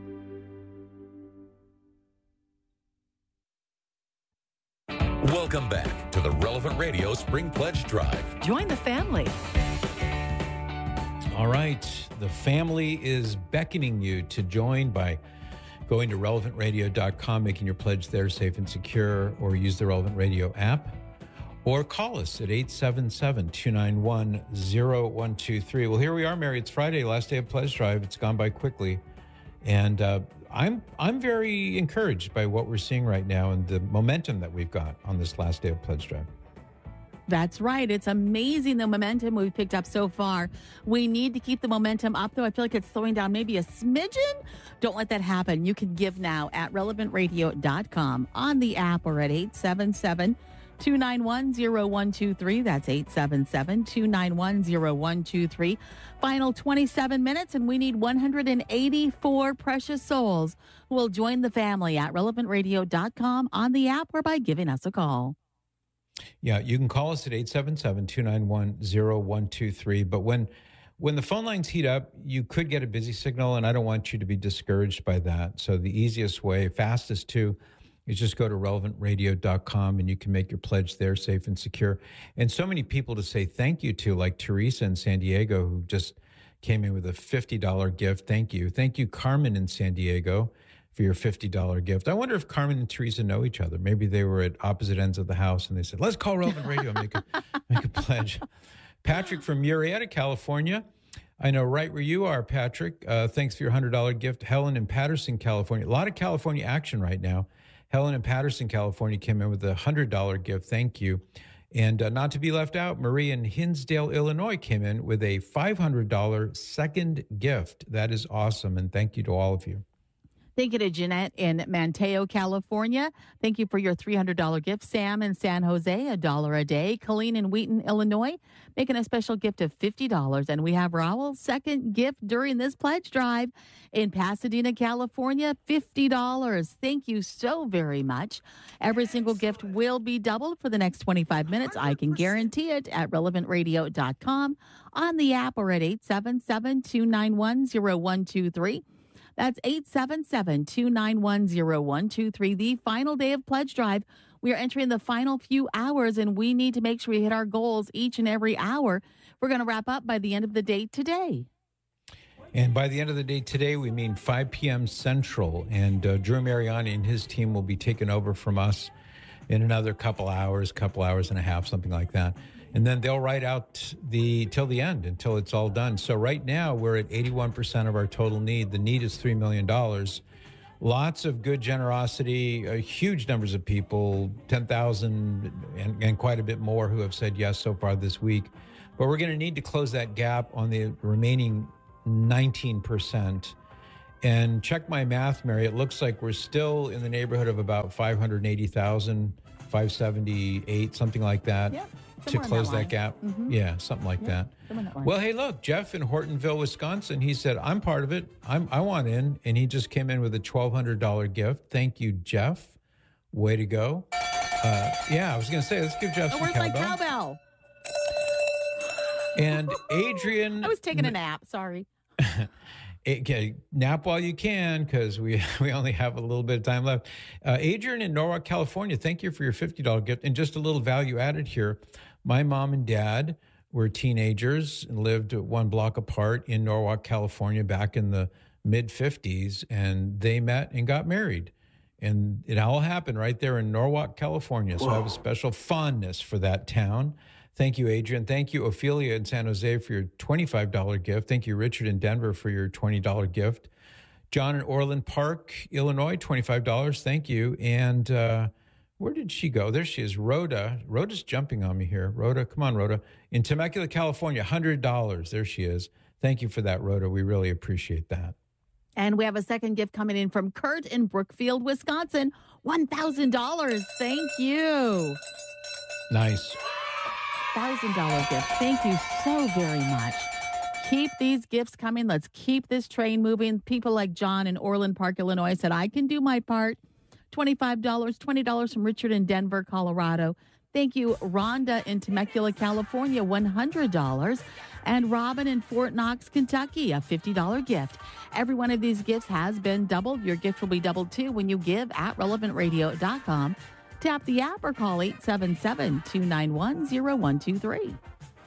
Welcome back to the Relevant Radio Spring Pledge Drive.
Join the family.
All right. The family is beckoning you to join by going to relevant radio dot com, making your pledge there safe and secure, or use the Relevant Radio app, or call us at eight seven seven, two nine one, zero one two three. Well, here we are, Mary. It's Friday, last day of Pledge Drive. It's gone by quickly. And uh, I'm I'm very encouraged by what we're seeing right now and the momentum that we've got on this last day of Pledge Drive.
That's right. It's amazing the momentum we've picked up so far. We need to keep the momentum up, though. I feel like it's slowing down maybe a smidgen. Don't let that happen. You can give now at relevant radio dot com, on the app, or at eight seven seven, two nine one, zero one two three. That's eight seven seven, two nine one, zero one two three. Final twenty-seven minutes, and we need one hundred eighty-four precious souls who will join the family at relevant radio dot com, on the app, or by giving us a call.
Yeah, you can call us at eight seven seven, two nine one, zero one two three. But when when the phone lines heat up, you could get a busy signal, and I don't want you to be discouraged by that. So the easiest way, fastest too, is just go to relevant radio dot com, and you can make your pledge there safe and secure. And so many people to say thank you to, like Teresa in San Diego, who just came in with a fifty dollars gift. Thank you. Thank you, Carmen in San Diego, for your fifty dollars gift. I wonder if Carmen and Teresa know each other. Maybe they were at opposite ends of the house and they said, let's call Relevant Radio and make a, make a pledge. Patrick from Murrieta, California. I know right where you are, Patrick. Uh, thanks for your one hundred dollars gift. Helen in Patterson, California. A lot of California action right now. Helen in Patterson, California came in with a one hundred dollars gift. Thank you. And uh, not to be left out, Marie in Hinsdale, Illinois came in with a five hundred dollars second gift. That is awesome. And thank you to all of you.
Thank you to Jeanette in Manteo, California. Thank you for your three hundred dollars gift. Sam in San Jose, a dollar a day. Colleen in Wheaton, Illinois, making a special gift of fifty dollars. And we have Raul's second gift during this pledge drive in Pasadena, California, fifty dollars. Thank you so very much. Every single gift will be doubled for the next twenty-five minutes. I can guarantee it at relevant radio dot com, on the app, or at eight seven seven, two nine one, zero one two three. That's eight seven seven, two nine one, zero one two three. The final day of Pledge Drive. We are entering the final few hours, and we need to make sure we hit our goals each and every hour. We're going to wrap up by the end of the day today.
And by the end of the day today, we mean five p.m. Central. And uh, Drew Mariani and his team will be taking over from us in another couple hours, couple hours and a half, something like that. And then they'll write out the till the end, until it's all done. So right now we're at eighty-one percent of our total need. The need is three million dollars. Lots of good generosity, uh, huge numbers of people, ten thousand and, and quite a bit more who have said yes so far this week. But we're going to need to close that gap on the remaining nineteen percent. And check my math, Mary. It looks like we're still in the neighborhood of about five hundred eighty thousand, five seventy-eight, something like that.
Yep.
To close
that,
that gap.
Mm-hmm.
Yeah, something like
Yeah,
that.
that
Well, hey, look, Jeff in Hortonville, Wisconsin, he said, I'm part of it. I'm, I want in. And he just came in with a twelve hundred dollars gift. Thank you, Jeff. Way to go. Uh, yeah, I was going to say, let's give Jeff
Oh,
some
where's my
cowbell.
cowbell?
And Adrian.
I was taking a nap. Sorry.
Okay, nap while you can, because we we only have a little bit of time left. Uh, Adrian in Norwalk, California, thank you for your fifty dollars gift. And just a little value added here. My mom and dad were teenagers and lived one block apart in Norwalk, California, back in the mid fifties, and they met and got married. And it all happened right there in Norwalk, California. So Whoa. I have a special fondness for that town. Thank you, Adrian. Thank you, Ophelia in San Jose, for your twenty-five dollars gift. Thank you, Richard in Denver, for your twenty dollars gift. John in Orland Park, Illinois, twenty-five dollars. Thank you. And uh, where did she go? There she is, Rhoda. Rhoda's jumping on me here. Rhoda, come on, Rhoda. In Temecula, California, one hundred dollars. There she is. Thank you for that, Rhoda. We really appreciate that.
And we have a second gift coming in from Kurt in Brookfield, Wisconsin, one thousand dollars. Thank you.
Nice.
one thousand dollars gift. Thank you so very much. Keep these gifts coming. Let's keep this train moving. People like John in Orland Park, Illinois said, I can do my part. twenty-five dollars, twenty dollars from Richard in Denver, Colorado. Thank you, Rhonda in Temecula, California, one hundred dollars. And Robin in Fort Knox, Kentucky, a fifty dollars gift. Every one of these gifts has been doubled. Your gift will be doubled too when you give at relevant radio dot com. Tap the app or call eight seven seven, two nine one, zero one two three.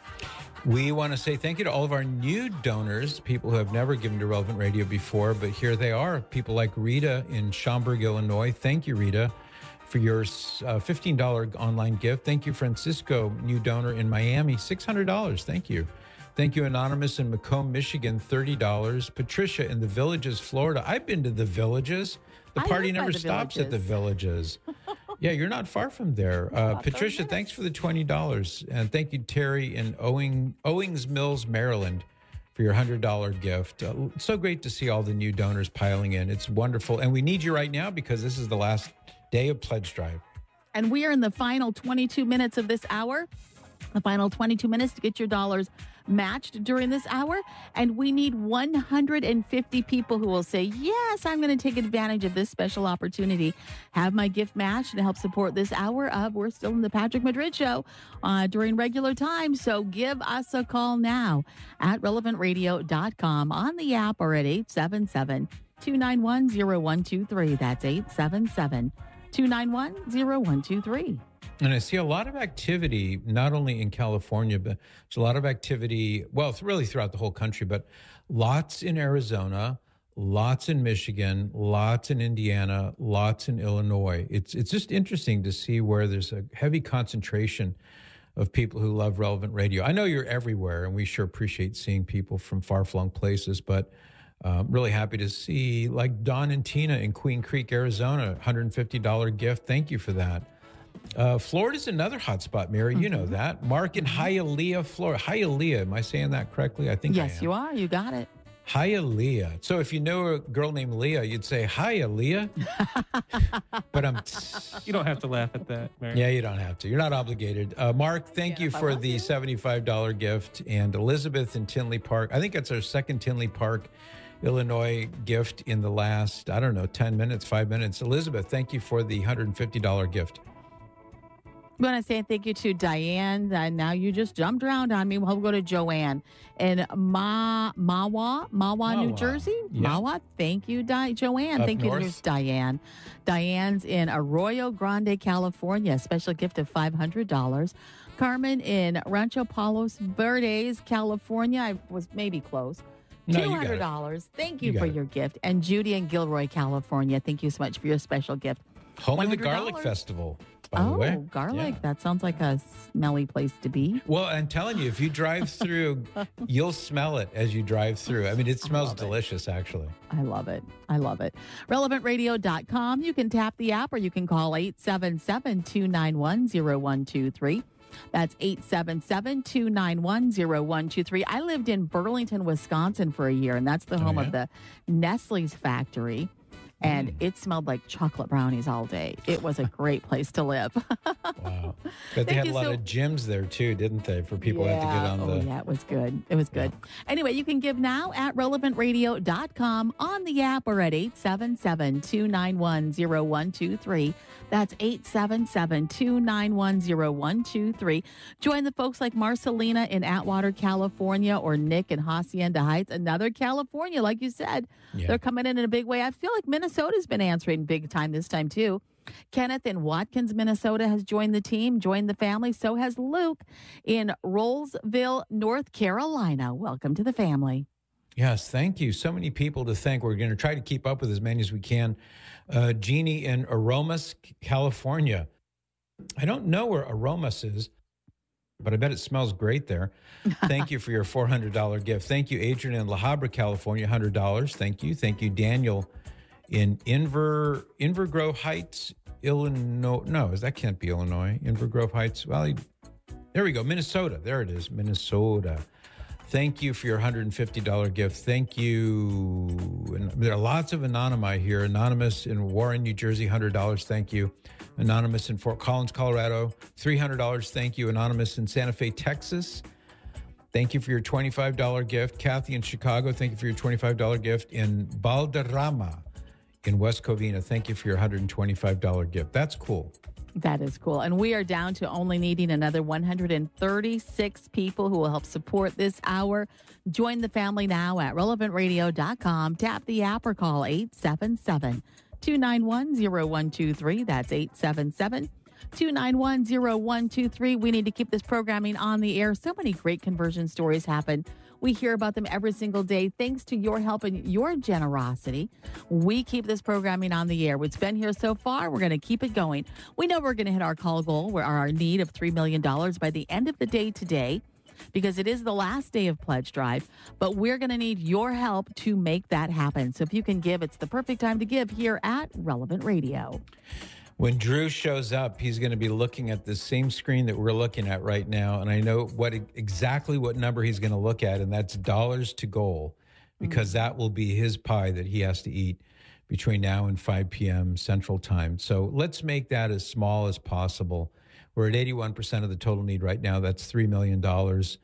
We want to say thank you to all of our new donors, people who have never given to Relevant Radio before, but here they are. People like Rita in Schaumburg, Illinois. Thank you, Rita, for your uh, fifteen dollars online gift. Thank you, Francisco, new donor in Miami, six hundred dollars. Thank you. Thank you, Anonymous in Macomb, Michigan, thirty dollars. Patricia in the Villages, Florida. I've been to the Villages. The
I
party
live by
never
the
stops
Villages.
at the Villages. Yeah, you're not far from there. Uh, Patricia, thanks for the twenty dollars. And thank you, Terry in Owing, Owings Mills, Maryland, for your one hundred dollars gift. Uh, it's so great to see all the new donors piling in. It's wonderful. And we need you right now because this is the last day of Pledge Drive.
And we are in the final twenty-two minutes of this hour. The final twenty-two minutes to get your dollars matched during this hour. And we need one hundred fifty people who will say, yes, I'm going to take advantage of this special opportunity. Have my gift matched to help support this hour of We're Still in the Patrick Madrid Show uh, during regular time. So give us a call now at relevant radio dot com, on the app, or at eight seven seven, two nine one, zero one two three. That's eight seven seven, two nine one, zero one two three.
And I see a lot of activity, not only in California, but there's a lot of activity, well, it's really throughout the whole country, but lots in Arizona, lots in Michigan, lots in Indiana, lots in Illinois. It's it's just interesting to see where there's a heavy concentration of people who love Relevant Radio. I know you're everywhere, and we sure appreciate seeing people from far-flung places, but um, really happy to see, like Don and Tina in Queen Creek, Arizona, one hundred fifty dollars gift. Thank you for that. Uh, Florida's another hot spot, Mary. Mm-hmm. You know that. Mark in Hialeah, Florida. Hialeah, am I saying that correctly? I think
Yes,
I am.
you are. You got it.
Hiya, Leah. So if you know a girl named Leah, you'd say, hiya, Leah. But I'm...
You don't have to laugh at that, Mary.
Yeah, you don't have to. You're not obligated. Uh, Mark, thank
Yeah,
you
if I
for
want
the
to.
seventy-five dollars gift. And Elizabeth in Tinley Park. I think that's our second Tinley Park, Illinois gift in the last, I don't know, ten minutes, five minutes. Elizabeth, thank you for the one hundred fifty dollars gift.
We want to say thank you to Diane. Uh, now you just jumped around on me. We'll go to Joanne in Ma Mawa, Mawa, New
Mawa.
Jersey.
Yeah.
Mawa. Thank you, Di- Joanne.
Up
thank you.
north.
Here's Diane. Diane's in Arroyo Grande, California. A special gift of five hundred dollars. Carmen in Rancho Palos Verdes, California. I was maybe close.
No, you got
two
it.
hundred dollars. Thank you,
You got
for
it.
your gift. And Judy in Gilroy, California. Thank you so much for your special gift.
Home of the
one hundred
Garlic
dollars.
Festival, by
Oh,
the way.
garlic.
Yeah.
That sounds like a smelly place to be.
Well, I'm telling you, if you drive through, you'll smell it as you drive through. I mean, it smells delicious, actually.
I love it. I love it. relevant radio dot com. You can tap the app or you can call eight seven seven, two nine one, zero one two three. That's eight seven seven, two nine one, zero one two three. I lived in Burlington, Wisconsin for a year, and that's the home
Oh, yeah?
of the Nestle's factory. And it smelled like chocolate brownies all day. It was a great place to live.
Wow. But they
Thank
had a
you
lot
so-
of gyms there, too, didn't they? For people who had to get on
oh,
the...
yeah, it was good. It was good. Anyway, you can give now at relevant radio dot com, on the app, or at eight seven seven, two nine one, zero one two three. That's eight seven seven, two nine one, zero one two three. Join the folks like Marcelina in Atwater, California, or Nick in Hacienda Heights, another California, like you said.
Yeah.
They're coming in in a big way. I feel like Minnesota's been answering big time this time, too. Kenneth in Watkins, Minnesota has joined the team, joined the family. So has Luke in Rollsville, North Carolina. Welcome to the family.
Yes, thank you. So many people to thank. We're going to try to keep up with as many as we can. Uh, Jeannie in Aromas, California. I don't know where Aromas is, but I bet it smells great there. Thank you for your four hundred dollars gift. Thank you, Adrian in La Habra, California, one hundred dollars. Thank you. Thank you, Daniel in Inver, Inver Grove Heights, Illinois. No, that can't be Illinois. Inver Grove Heights. Well, he, there we go. Minnesota. There it is. Minnesota. Thank you for your one hundred fifty dollars gift. Thank you. And there are lots of Anonymi here. Anonymous in Warren, New Jersey, one hundred dollars. Thank you. Anonymous in Fort Collins, Colorado, three hundred dollars. Thank you. Anonymous in Santa Fe, Texas. Thank you for your twenty-five dollars gift. Kathy in Chicago, thank you for your twenty-five dollars gift. In Balderrama in West Covina, thank you for your one hundred twenty-five dollars gift. That's cool.
That is cool. And we are down to only needing another one hundred thirty-six people who will help support this hour. Join the family now at relevant radio dot com. Tap the app or call eight seven seven, two nine one, zero one two three. That's eight seven seven, two nine one, zero one two three. We need to keep this programming on the air. So many great conversion stories happen. We hear about them every single day. Thanks to your help and your generosity, we keep this programming on the air. It's been here so far. We're going to keep it going. We know we're going to hit our call goal, where our need of three million dollars by the end of the day today, because it is the last day of Pledge Drive. But we're going to need your help to make that happen. So if you can give, it's the perfect time to give here at Relevant Radio.
When Drew shows up, he's going to be looking at the same screen that we're looking at right now. And I know what exactly what number he's going to look at, and that's dollars to goal, because that will be his pie that he has to eat between now and five p.m. Central Time. So let's make that as small as possible. We're at eighty-one percent of the total need right now. That's three million dollars.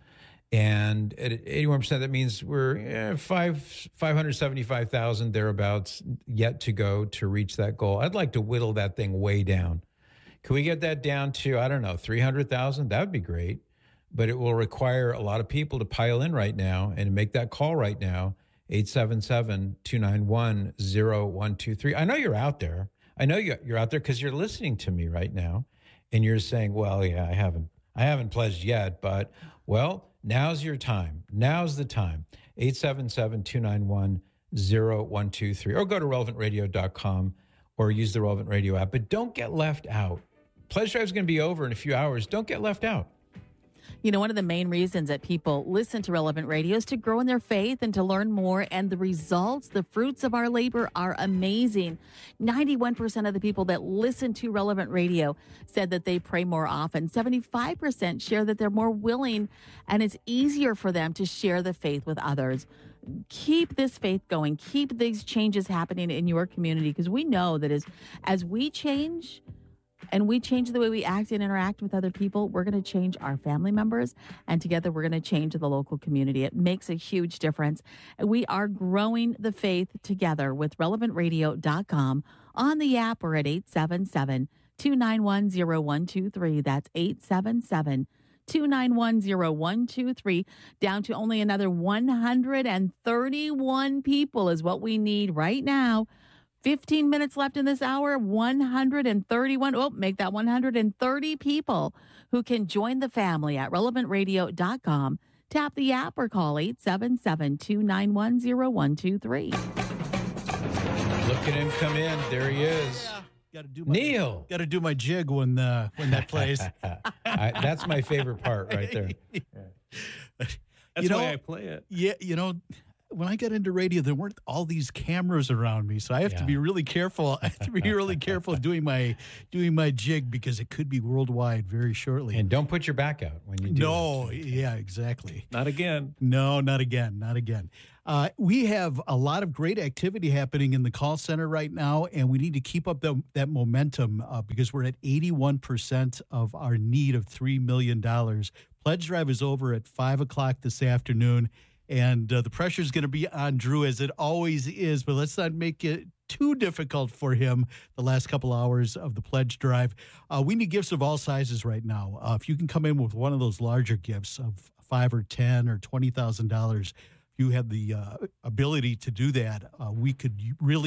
And at eighty-one percent, that means we're eh, five, five hundred seventy-five thousand thereabouts yet to go to reach that goal. I'd like to whittle that thing way down. Can we get that down to, I don't know, three hundred thousand? That would be great. But it will require a lot of people to pile in right now and make that call right now, eight seven seven, two nine one, zero one two three. I know you're out there. I know you're out there because you're listening to me right now. And you're saying, well, yeah, I haven't, I haven't pledged yet, but, well, now's your time. Now's the time. eight seven seven, two nine one, zero one two three. Or go to relevant radio dot com or use the Relevant Radio app. But don't get left out. Pledge Drive is going to be over in a few hours. Don't get left out.
You know, one of the main reasons that people listen to Relevant Radio is to grow in their faith and to learn more. And the results, the fruits of our labor are amazing. ninety-one percent of the people that listen to Relevant Radio said that they pray more often. seventy-five percent share that they're more willing and it's easier for them to share the faith with others. keep this faith going. Keep these changes happening in your community, because we know that as as we change and we change the way we act and interact with other people, we're going to change our family members, and together we're going to change the local community. It makes a huge difference. We are growing the faith together with relevant radio dot com on the app or at eight seven seven, two nine one, zero one two three. That's eight seven seven, two nine one, zero one two three. Down to only another one hundred thirty-one people is what we need right now. fifteen minutes left in this hour, one hundred thirty-one. Oh, make that one hundred thirty people who can join the family at relevant radio dot com. Tap the app or call eight seven seven, two nine one, zero one two three.
Look at him come in. There he is.
Got to do my,
Neil.
Got to do my jig when uh, when that plays.
I, that's my favorite part right there.
That's
you know,
why I play it.
Yeah, you know, when I got into radio, there weren't all these cameras around me, so I have
Yeah.
to be really careful. I have to be really careful doing my doing my jig, because it could be worldwide very shortly.
And don't put your back out when you do.
No, yeah, exactly.
Not again.
No, not again, not again. Uh, we have a lot of great activity happening in the call center right now, and we need to keep up the, that momentum uh, because we're at eighty-one percent of our need of three million dollars. Pledge Drive is over at five o'clock this afternoon, and uh, the pressure is going to be on Drew, as it always is, but let's not make it too difficult for him the last couple hours of the Pledge Drive. Uh, we need gifts of all sizes right now. Uh, if you can come in with one of those larger gifts of five or ten or twenty thousand dollars, if you have the uh, ability to do that, uh, we could really